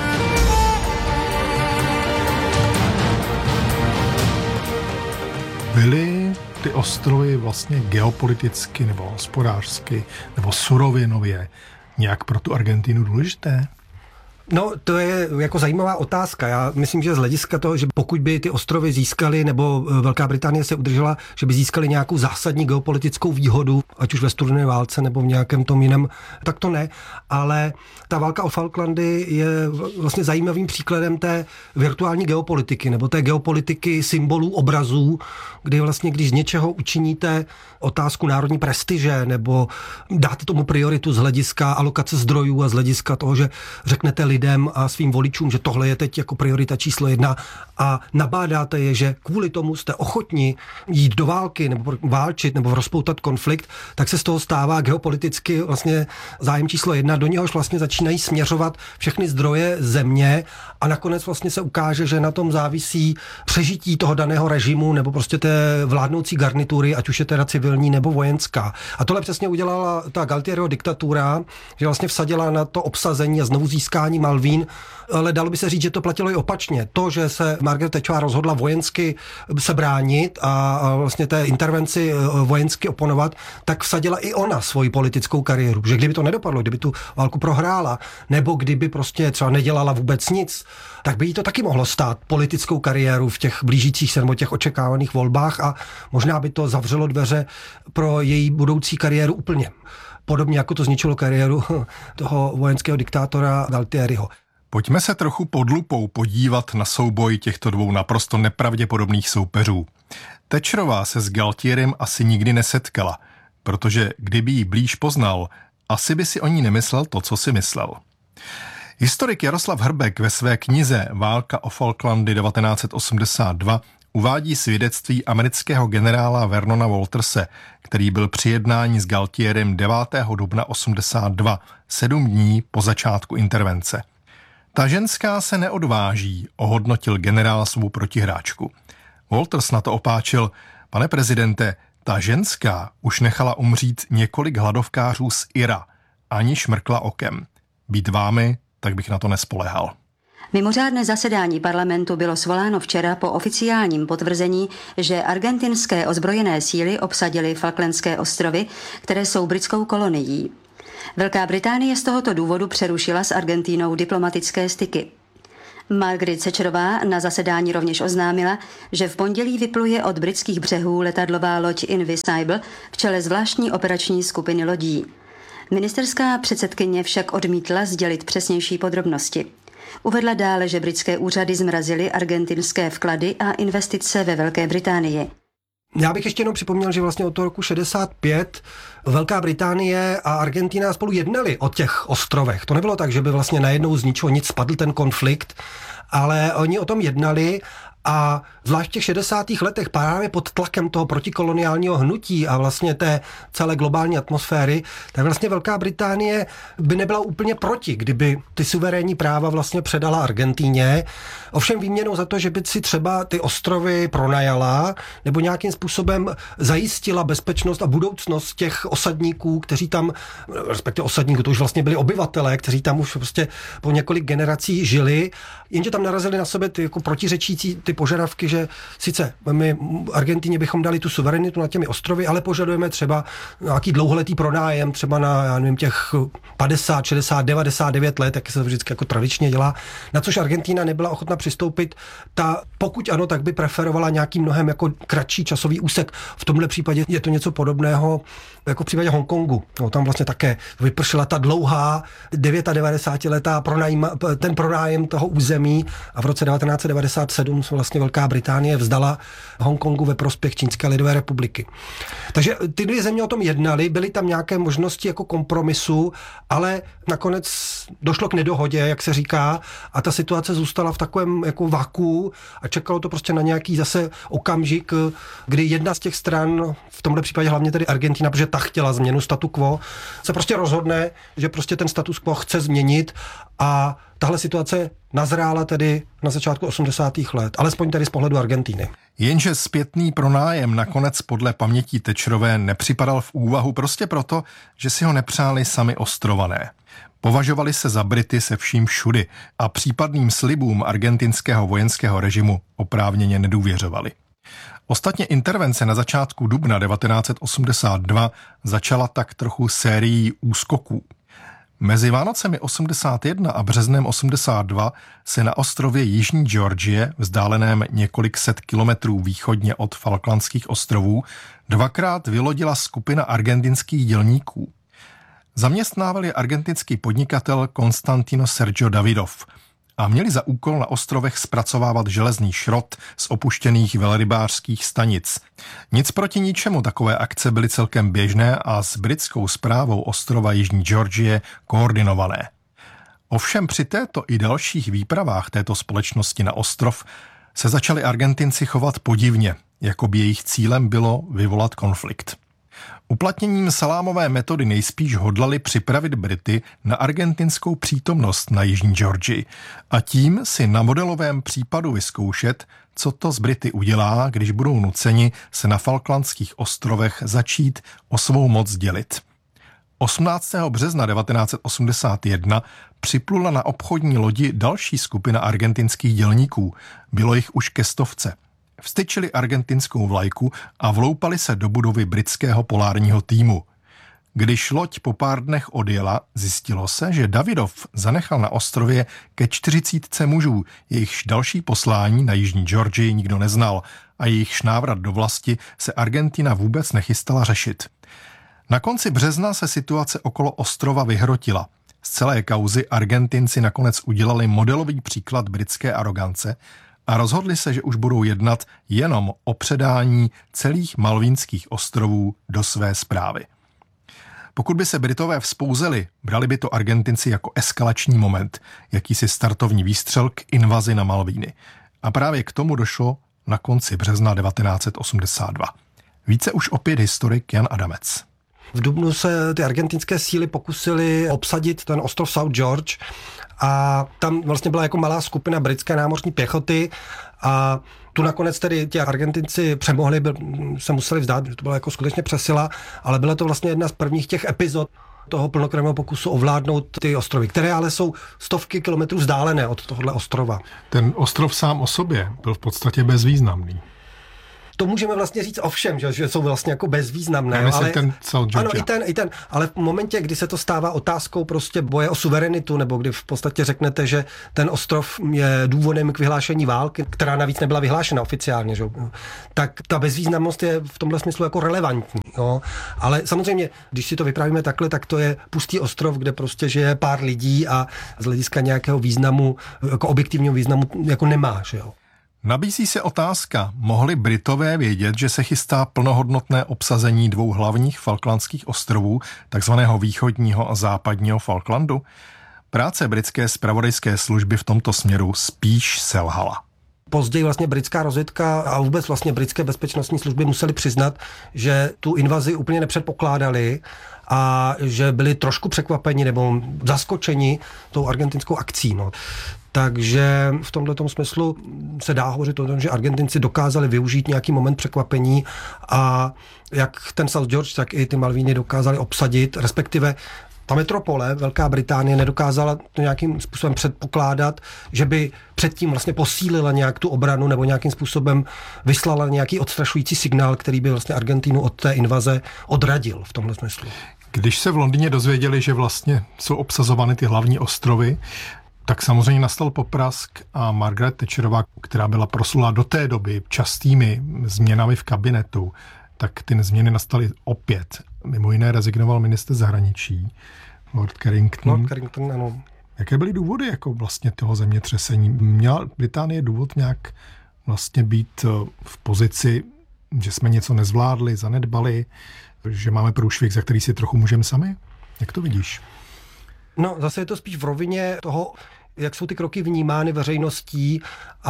Byly ty ostrovy vlastně geopoliticky nebo hospodářsky nebo surovinově nějak pro tu Argentinu důležité? No, to je jako zajímavá otázka. Já myslím, že z hlediska toho, že pokud by ty ostrovy získaly, nebo Velká Británie se udržela, že by získali nějakou zásadní geopolitickou výhodu, ať už ve studené válce nebo v nějakém tom jiném, tak to ne. Ale ta válka o Falklandy je vlastně zajímavým příkladem té virtuální geopolitiky, nebo té geopolitiky symbolů, obrazů, kdy vlastně, když z něčeho učiníte otázku národní prestiže, nebo dáte tomu prioritu z hlediska alokace zdrojů a z hlediska toho, že řeknete lidem a svým voličům, že tohle je teď jako priorita číslo jedna a nabádáte je, že kvůli tomu jste ochotni jít do války nebo válčit nebo rozpoutat konflikt, tak se z toho stává geopoliticky vlastně zájem číslo jedna, do něhož vlastně začínají směřovat všechny zdroje země a nakonec vlastně se ukáže, že na tom závisí přežití toho daného režimu nebo prostě té vládnoucí garnitury, ať už je teda civilní nebo vojenská. A tohle přesně udělala ta Galtieriho diktatura, že vlastně vsadila na to obsazení a znovu získání Malvín, ale dalo by se říct, že to platilo i opačně. To, že se Margaret Thatcherová rozhodla vojensky se bránit a vlastně té intervenci vojensky oponovat, tak vsadila i ona svoji politickou kariéru. Že kdyby to nedopadlo, kdyby tu válku prohrála, nebo kdyby prostě třeba nedělala vůbec nic, tak by jí to taky mohlo stát politickou kariéru v těch blížících se nebo těch očekávaných volbách a možná by to zavřelo dveře pro její budoucí kariéru úplně. podobně jako to zničilo kariéru toho vojenského diktátora Galtieriho. Pojďme se trochu pod lupou podívat na souboj těchto dvou naprosto nepravděpodobných soupeřů. Thatcherová se s Galtierem asi nikdy nesetkala, protože kdyby ji blíž poznal, asi by si o ní nemyslel to, co si myslel. Historik Jaroslav Hrbek ve své knize Válka o Falklandy devatenáct set osmdesát dva uvádí svědectví amerického generála Vernona Walterse, který byl při jednání s Galtierem devátého dubna osmdesát dva, sedm dní po začátku intervence. Ta ženská se neodváží, ohodnotil generál svou protihráčku. Walters na to opáčil: pane prezidente, ta ženská už nechala umřít několik hladovkářů z Ira, ani šmrkla okem. Být vámi, tak bych na to nespoléhal. Mimořádné zasedání parlamentu bylo svoláno včera po oficiálním potvrzení, že argentinské ozbrojené síly obsadily Falklandské ostrovy, které jsou britskou kolonií. Velká Británie z tohoto důvodu přerušila s Argentínou diplomatické styky. Margaret Thatcherová na zasedání rovněž oznámila, že v pondělí vypluje od britských břehů letadlová loď Invincible v čele zvláštní operační skupiny lodí. Ministerská předsedkyně však odmítla sdělit přesnější podrobnosti. Uvedla dále, že britské úřady zmrazily argentinské vklady a investice ve Velké Británii. Já bych ještě jenom připomněl, že vlastně od toho roku šedesát pět Velká Británie a Argentina spolu jednali o těch ostrovech. To nebylo tak, že by vlastně najednou z ničeho nic spadl ten konflikt, ale oni o tom jednali. A zvlášť v těch šedesátých letech právě pod tlakem toho protikoloniálního hnutí a vlastně té celé globální atmosféry, tak vlastně Velká Británie by nebyla úplně proti, kdyby ty suverénní práva vlastně předala Argentíně. Ovšem výměnou za to, že by si třeba ty ostrovy pronajala nebo nějakým způsobem zajistila bezpečnost a budoucnost těch osadníků, kteří tam, respektive osadníků, to už vlastně byli obyvatelé, kteří tam už prostě po několik generací žili, jenže tam narazili na sebe ty jako protiřečící ty požadavky, že sice my Argentině bychom dali tu suverenitu nad těmi ostrovy, ale požadujeme třeba nějaký dlouholetý pronájem, třeba na, já nevím, těch padesát, šedesát, devadesát devět let, jak se vždycky jako tradičně dělá, na což Argentina nebyla ochotna přistoupit. Ta, pokud ano, tak by preferovala nějaký mnohem jako kratší časový úsek. V tomhle případě je to něco podobného jako v případě Hongkongu. No, tam vlastně také vypršela ta dlouhá devadesátiletá pronájem, ten pronájem toho území a v roce devatenáct set devadesát sedm vlastně Velká Británie vzdala Hongkongu ve prospěch Čínské lidové republiky. Takže ty dvě země o tom jednaly, byly tam nějaké možnosti jako kompromisu, ale nakonec došlo k nedohodě, jak se říká, a ta situace zůstala v takovém jako vakuu a čekalo to prostě na nějaký zase okamžik, kdy jedna z těch stran, v tomhle případě hlavně tedy Argentina, protože ta chtěla změnu statu quo, se prostě rozhodne, že prostě ten status quo chce změnit a tahle situace nazrála tedy na začátku osmdesátých let, alespoň tedy z pohledu Argentiny. Jenže zpětný pronájem nakonec podle pamětí Thatcherové nepřipadal v úvahu prostě proto, že si ho nepřáli sami ostrované. Považovali se za Brity se vším všudy a případným slibům argentinského vojenského režimu oprávněně nedůvěřovali. Ostatně intervence na začátku dubna devatenáct set osmdesát dva začala tak trochu sérií úskoků. Mezi Vánocemi osmdesát jedna a březnem osmdesát dva se na ostrově Jižní Georgie, vzdáleném několik set kilometrů východně od Falklandských ostrovů, dvakrát vylodila skupina argentinských dělníků. Zaměstnával je argentinský podnikatel Constantino Sergio Davidov a měli za úkol na ostrovech zpracovávat železný šrot z opuštěných velrybářských stanic. Nic proti ničemu, takové akce byly celkem běžné a s britskou správou ostrova Jižní Georgie koordinované. Ovšem při této i dalších výpravách této společnosti na ostrov se začali Argentinci chovat podivně, jako by jejich cílem bylo vyvolat konflikt. Uplatněním salámové metody nejspíš hodlali připravit Brity na argentinskou přítomnost na Jižní Georgii a tím si na modelovém případu vyzkoušet, co to z Brity udělá, když budou nuceni se na Falklandských ostrovech začít o svou moc dělit. osmnáctého března devatenáct set osmdesát jedna připlula na obchodní lodi další skupina argentinských dělníků, bylo jich už ke stovce. Vstyčili argentinskou vlajku a vloupali se do budovy britského polárního týmu. Když loď po pár dnech odjela, zjistilo se, že Davidov zanechal na ostrově ke čtyřicítce mužů, jejichž další poslání na Jižní Georgii nikdo neznal a jejichž návrat do vlasti se Argentina vůbec nechystala řešit. Na konci března se situace okolo ostrova vyhrotila. Z celé kauzy Argentinci nakonec udělali modelový příklad britské arogance a rozhodli se, že už budou jednat jenom o předání celých Malvínských ostrovů do své správy. Pokud by se Britové vzpouzeli, brali by to Argentinci jako eskalační moment, jakýsi startovní výstřel k invazi na Malvíny. A právě k tomu došlo na konci března devatenáct set osmdesát dva. Více už opět historik Jan Adamec. V dubnu se ty argentinské síly pokusily obsadit ten ostrov South George a tam vlastně byla jako malá skupina britské námořní pěchoty a tu nakonec tedy ti Argentinci přemohli, byl, se museli vzdát, že to byla jako skutečně přesila, ale byla to vlastně jedna z prvních těch epizod toho plnokrevného pokusu ovládnout ty ostrovy, které ale jsou stovky kilometrů vzdálené od tohohle ostrova. Ten ostrov sám o sobě byl v podstatě bezvýznamný. To můžeme vlastně říct o všem, že, že jsou vlastně jako bezvýznamné. Já myslím ale, ten South Georgia. Ano, i ten, i ten, ale v momentě, kdy se to stává otázkou prostě boje o suverenitu, nebo kdy v podstatě řeknete, že ten ostrov je důvodem k vyhlášení války, která navíc nebyla vyhlášena oficiálně, že? Tak ta bezvýznamnost je v tomhle smyslu jako relevantní. Jo? Ale samozřejmě, když si to vyprávíme takhle, tak to je pustý ostrov, kde prostě žije pár lidí a z hlediska nějakého významu, jako objektivního významu, jako nemá, že jo. Nabízí se otázka, mohli Britové vědět, že se chystá plnohodnotné obsazení dvou hlavních Falklandských ostrovů, takzvaného východního a západního Falklandu? Práce britské zpravodajské služby v tomto směru spíš selhala. Později vlastně britská rozvědka a vůbec vlastně britské bezpečnostní služby museli přiznat, že tu invazi úplně nepředpokládali a že byli trošku překvapeni nebo zaskočeni tou argentinskou akcí. No. Takže v tomto smyslu se dá hovořit o tom, že Argentinci dokázali využít nějaký moment překvapení a jak ten South George, tak i ty Malvíny dokázali obsadit, respektive ta metropole, Velká Británie, nedokázala to nějakým způsobem předpokládat, že by předtím vlastně posílila nějak tu obranu nebo nějakým způsobem vyslala nějaký odstrašující signál, který by vlastně Argentínu od té invaze odradil v tomhle smyslu. Když se v Londýně dozvěděli, že vlastně jsou obsazovány ty hlavní ostrovy, tak samozřejmě nastal poprask a Margaret Thatcherová, která byla proslulá do té doby častými změnami v kabinetu, tak ty změny nastaly opět. Mimo jiné rezignoval ministr zahraničí, Lord Carrington. Lord Carrington, ano. Jaké byly důvody jako vlastně toho zemětřesení? Měla Británie důvod nějak vlastně být v pozici, že jsme něco nezvládli, zanedbali, že máme průšvih, za který si trochu můžeme sami? Jak to vidíš? No, zase je to spíš v rovině toho, jak jsou ty kroky vnímány veřejností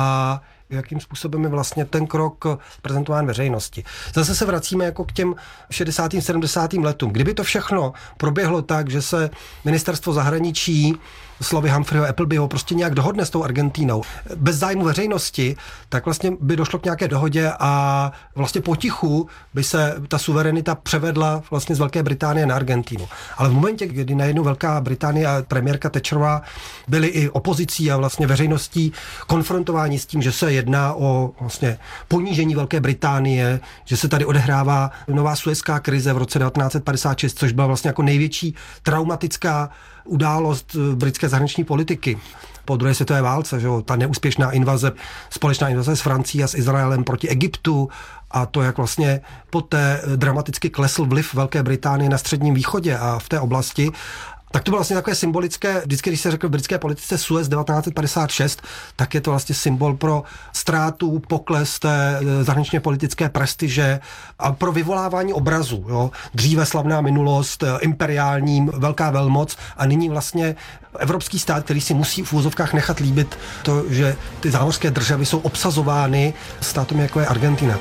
a jakým způsobem je vlastně ten krok prezentován veřejnosti. Zase se vracíme jako k těm šedesátým sedmdesátým letům. Kdyby to všechno proběhlo tak, že se ministerstvo zahraničí slovy Humphreyho Applebyho prostě nějak dohodne s tou Argentínou bez zájmu veřejnosti, tak vlastně by došlo k nějaké dohodě a vlastně potichu by se ta suverenita převedla vlastně z Velké Británie na Argentínu. Ale v momentě, kdy najednou Velká Británie a premiérka Thatcherová byly i opozicí a vlastně veřejností konfrontováni s tím, že se jedná o vlastně ponížení Velké Británie, že se tady odehrává nová suezská krize v roce devatenáct set padesát šest, což byla vlastně jako největší traumatická událost britské zahraniční politiky po druhé světové válce, že jo, ta neúspěšná invaze, společná invaze s Francií a s Izraelem proti Egyptu a to, jak vlastně poté dramaticky klesl vliv Velké Británie na Středním východě a v té oblasti. Tak to bylo vlastně takové symbolické, vždycky, když se řekl v britské politice Suez devatenáct set padesát šest, tak je to vlastně symbol pro ztrátu, pokles té zahraničně politické prestiže a pro vyvolávání obrazu. Jo. Dříve slavná minulost, imperiální, velká velmoc a nyní vlastně evropský stát, který si musí v úvozovkách nechat líbit to, že ty zámořské državy jsou obsazovány státem, jako je Argentina.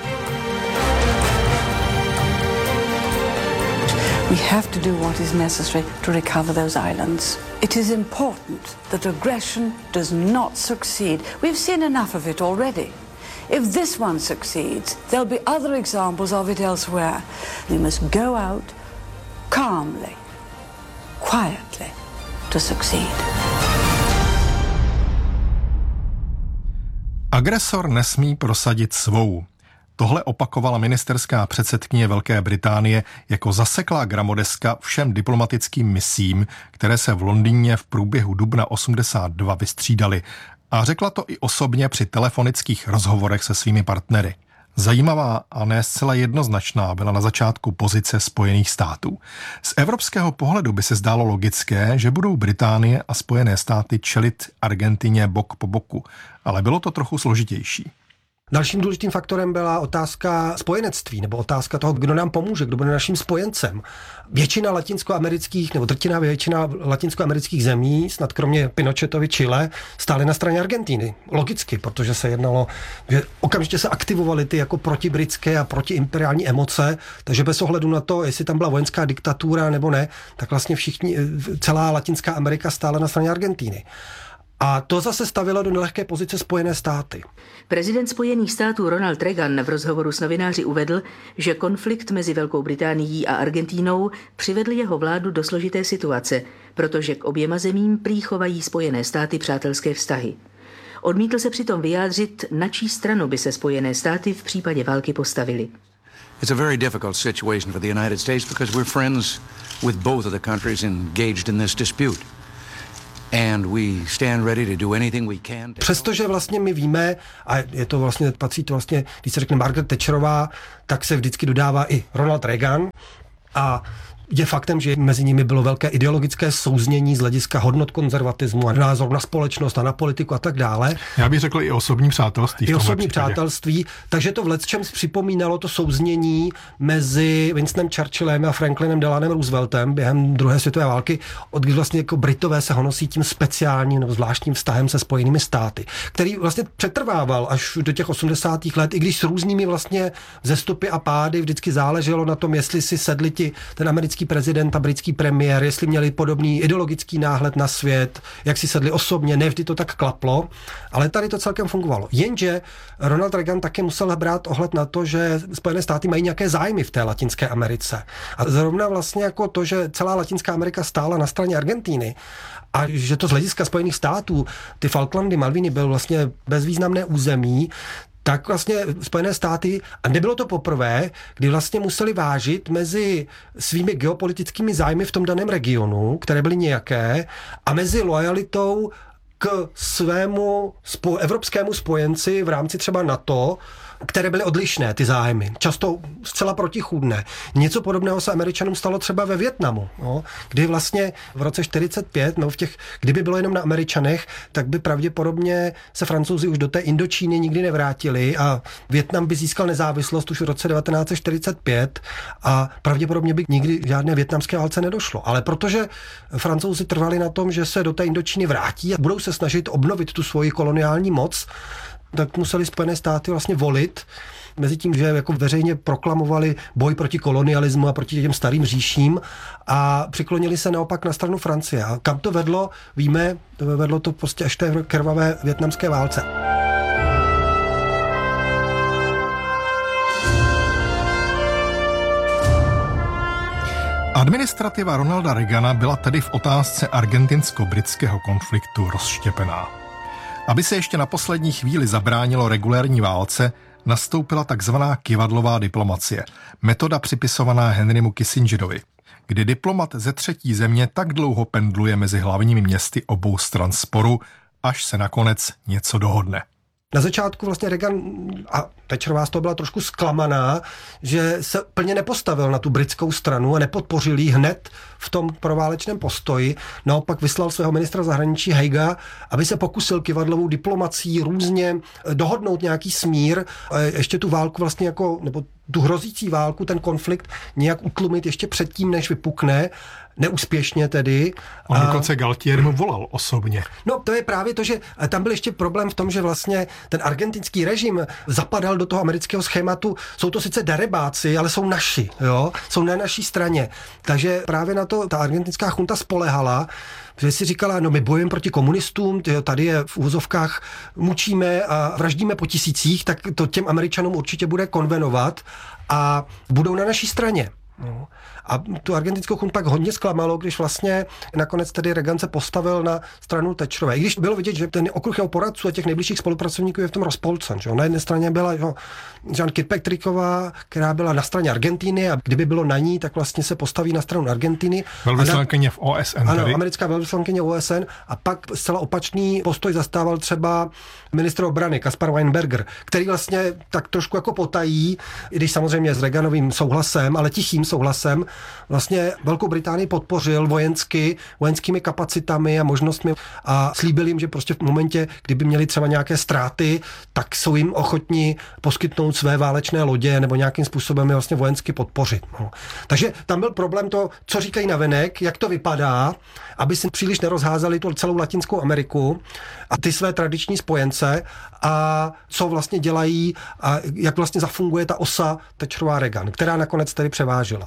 We have to do what is necessary to recover those islands. It is important that aggression does not succeed. We've seen enough of it already. If this one succeeds, there'll be other examples of it elsewhere. We must go out calmly, quietly to succeed. Agresor nesmí prosadit svou. Tohle opakovala ministerská předsedkyně Velké Británie jako zaseklá gramodeska všem diplomatickým misím, které se v Londýně v průběhu dubna osmdesát dva vystřídaly. A řekla to i osobně při telefonických rozhovorech se svými partnery. Zajímavá a ne zcela jednoznačná byla na začátku pozice Spojených států. Z evropského pohledu by se zdálo logické, že budou Británie a Spojené státy čelit Argentině bok po boku, ale bylo to trochu složitější. Dalším důležitým faktorem byla otázka spojenectví, nebo otázka toho, kdo nám pomůže, kdo bude naším spojencem. Většina latinskoamerických, nebo drtivá většina latinskoamerických zemí, snad kromě Pinochetovy Chile, stály na straně Argentiny. Logicky, protože se jednalo, že okamžitě se aktivovaly ty jako protibritské a protiimperiální emoce, takže bez ohledu na to, jestli tam byla vojenská diktatura nebo ne, tak vlastně všichni, celá Latinská Amerika stála na straně Argentiny. A to zase stavilo do nelehké pozice Spojené státy. Prezident Spojených států Ronald Reagan v rozhovoru s novináři uvedl, že konflikt mezi Velkou Británií a Argentínou přivedl jeho vládu do složité situace, protože k oběma zemím prý chovají Spojené státy přátelské vztahy. Odmítl se přitom vyjádřit, na čí stranu by se Spojené státy v případě války postavili. It's a very difficult situation for the United States because we're friends with both of the countries engaged in this dispute. And we stand ready to do anything we can. Přestože vlastně my víme, a je to vlastně, patří to vlastně, když se řekne Margaret Thatcherová, tak se vždycky dodává i Ronald Reagan a je faktem, že mezi nimi bylo velké ideologické souznění z hlediska hodnot konzervatismu a názor na společnost a na politiku a tak dále. Já bych řekl i osobní přátelství. I osobní případě. přátelství, takže to v lecčems připomínalo to souznění mezi Winstonem Churchillem a Franklinem Delanem Rooseveltem během druhé světové války, od kdy vlastně jako Britové se honosí tím speciálním nebo zvláštním vztahem se Spojenými státy, který vlastně přetrvával až do těch osmdesátých let, i když s různými vlastně vzestupy a pády vždycky záleželo na tom, jestli si sedli ti ten americký prezident a britský premiér, jestli měli podobný ideologický náhled na svět, jak si sedli osobně, ne vždy to tak klaplo, ale tady to celkem fungovalo. Jenže Ronald Reagan taky musel brát ohled na to, že Spojené státy mají nějaké zájmy v té Latinské Americe. A zrovna vlastně jako to, že celá Latinská Amerika stála na straně Argentíny a že to z hlediska Spojených států, ty Falklandy, Malviny byl vlastně bezvýznamné území, tak vlastně Spojené státy, a nebylo to poprvé, kdy vlastně museli vážit mezi svými geopolitickými zájmy v tom daném regionu, které byly nějaké, a mezi lojalitou k svému spo- evropskému spojenci v rámci třeba NATO, které byly odlišné, ty zájmy, často zcela protichůdné. Něco podobného se Američanům stalo třeba ve Vietnamu, no, kdy vlastně v roce čtyřicet pět, no v těch, kdyby bylo jenom na Američanech, tak by pravděpodobně se Francouzi už do té Indočíny nikdy nevrátili a Vietnam by získal nezávislost už v roce devatenáct set čtyřicet pět a pravděpodobně by nikdy žádné vietnamské válce nedošlo. Ale protože Francouzi trvali na tom, že se do té Indočíny vrátí a budou se snažit obnovit tu svoji koloniální moc, tak museli Spojené státy vlastně volit mezi tím, že jako veřejně proklamovali boj proti kolonialismu a proti těm starým říším a přiklonili se naopak na stranu Francie. A kam to vedlo, víme, to vedlo to prostě až té krvavé vietnamské válce. Administrativa Ronalda Reagana byla tedy v otázce argentinsko-britského konfliktu rozštěpená. Aby se ještě na poslední chvíli zabránilo regulérní válce, nastoupila takzvaná kyvadlová diplomacie, metoda připisovaná Henrymu Kissingerovi, kdy diplomat ze třetí země tak dlouho pendluje mezi hlavními městy obou stran sporu, až se nakonec něco dohodne. Na začátku vlastně Reagan a Thatcherová z toho byla trošku zklamaná, že se plně nepostavil na tu britskou stranu a nepodpořil ji hned v tom proválečném postoji. Naopak vyslal svého ministra zahraničí Haiga, aby se pokusil kyvadlovou diplomací různě dohodnout nějaký smír, ještě tu válku vlastně jako, nebo tu hrozící válku, ten konflikt nějak utlumit ještě předtím, než vypukne. Neúspěšně tedy. On dokonce Galtier mu volal osobně. No to je právě to, že tam byl ještě problém v tom, že vlastně ten argentinský režim zapadal do toho amerického schématu. Jsou to sice darebáci, ale jsou naši, jo? Jsou na naší straně. Takže právě na to ta argentinská chunta spolehala, že si říkala, no my bojujeme proti komunistům, tady je v úzovkách mučíme a vraždíme po tisících, tak to těm Američanům určitě bude konvenovat a budou na naší straně. No. A tu argentinskou chuntu tak hodně zklamalo, když vlastně nakonec tedy Reagan se postavil na stranu Thatcherové. I když bylo vidět, že ten okruh jeho poradců a těch nejbližších spolupracovníků je v tom rozpolcen. Že? Na jedné straně byla že? Jean Kirkpatricková, která byla na straně Argentiny a kdyby bylo na ní, tak vlastně se postaví na stranu Argentiny. Velvyslankyně v O S N. Ano, tedy? americká velvyslankyně O S N a pak zcela opačný postoj zastával třeba ministr obrany Kaspar Weinberger, který vlastně tak trošku jako potají, i když samozřejmě s Reaganovým souhlasem, ale tichým souhlasem, vlastně Velkou Británii podpořil vojensky, vojenskými kapacitami a možnostmi a slíbil jim, že prostě v momentě, kdyby měli třeba nějaké ztráty, tak jsou jim ochotní poskytnout své válečné lodě nebo nějakým způsobem je vlastně vojensky podpořit. No. Takže tam byl problém to, co říkají navenek, jak to vypadá, aby si příliš nerozházeli tu celou Latinskou Ameriku a ty své tradiční spojence a co vlastně dělají a jak vlastně zafunguje ta osa Thatcherová Reagan, která nakonec tedy převážila.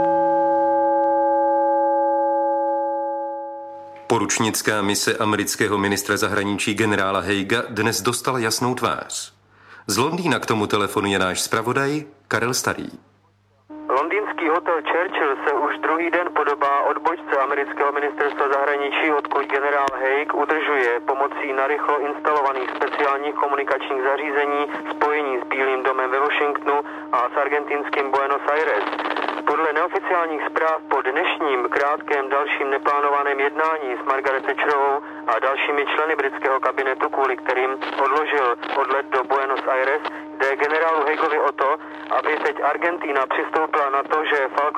Poručnická mise amerického ministra zahraničí generála Haiga dnes dostala jasnou tvář. Z Londýna k tomu telefonuje náš zpravodaj Karel Starý. Londýnský hotel Churchill se už druhý den podobá odbočce amerického ministerstva zahraničí, odkud generál Haig udržuje pomocí narychlo instalovaných speciálních komunikačních zařízení spojení s Bílým domem ve Washingtonu a s argentinským Buenos Aires. Podle neoficiálních zpráv po dnešním krátkém dalším neplánovaném jednání s Margaret Thatcherovou a dalšími členy britského kabinetu, kvůli kterým odložil odlet do Buenos Aires, jde generálu Haigovi o to, aby teď Argentína přistoupila na to, že Falkland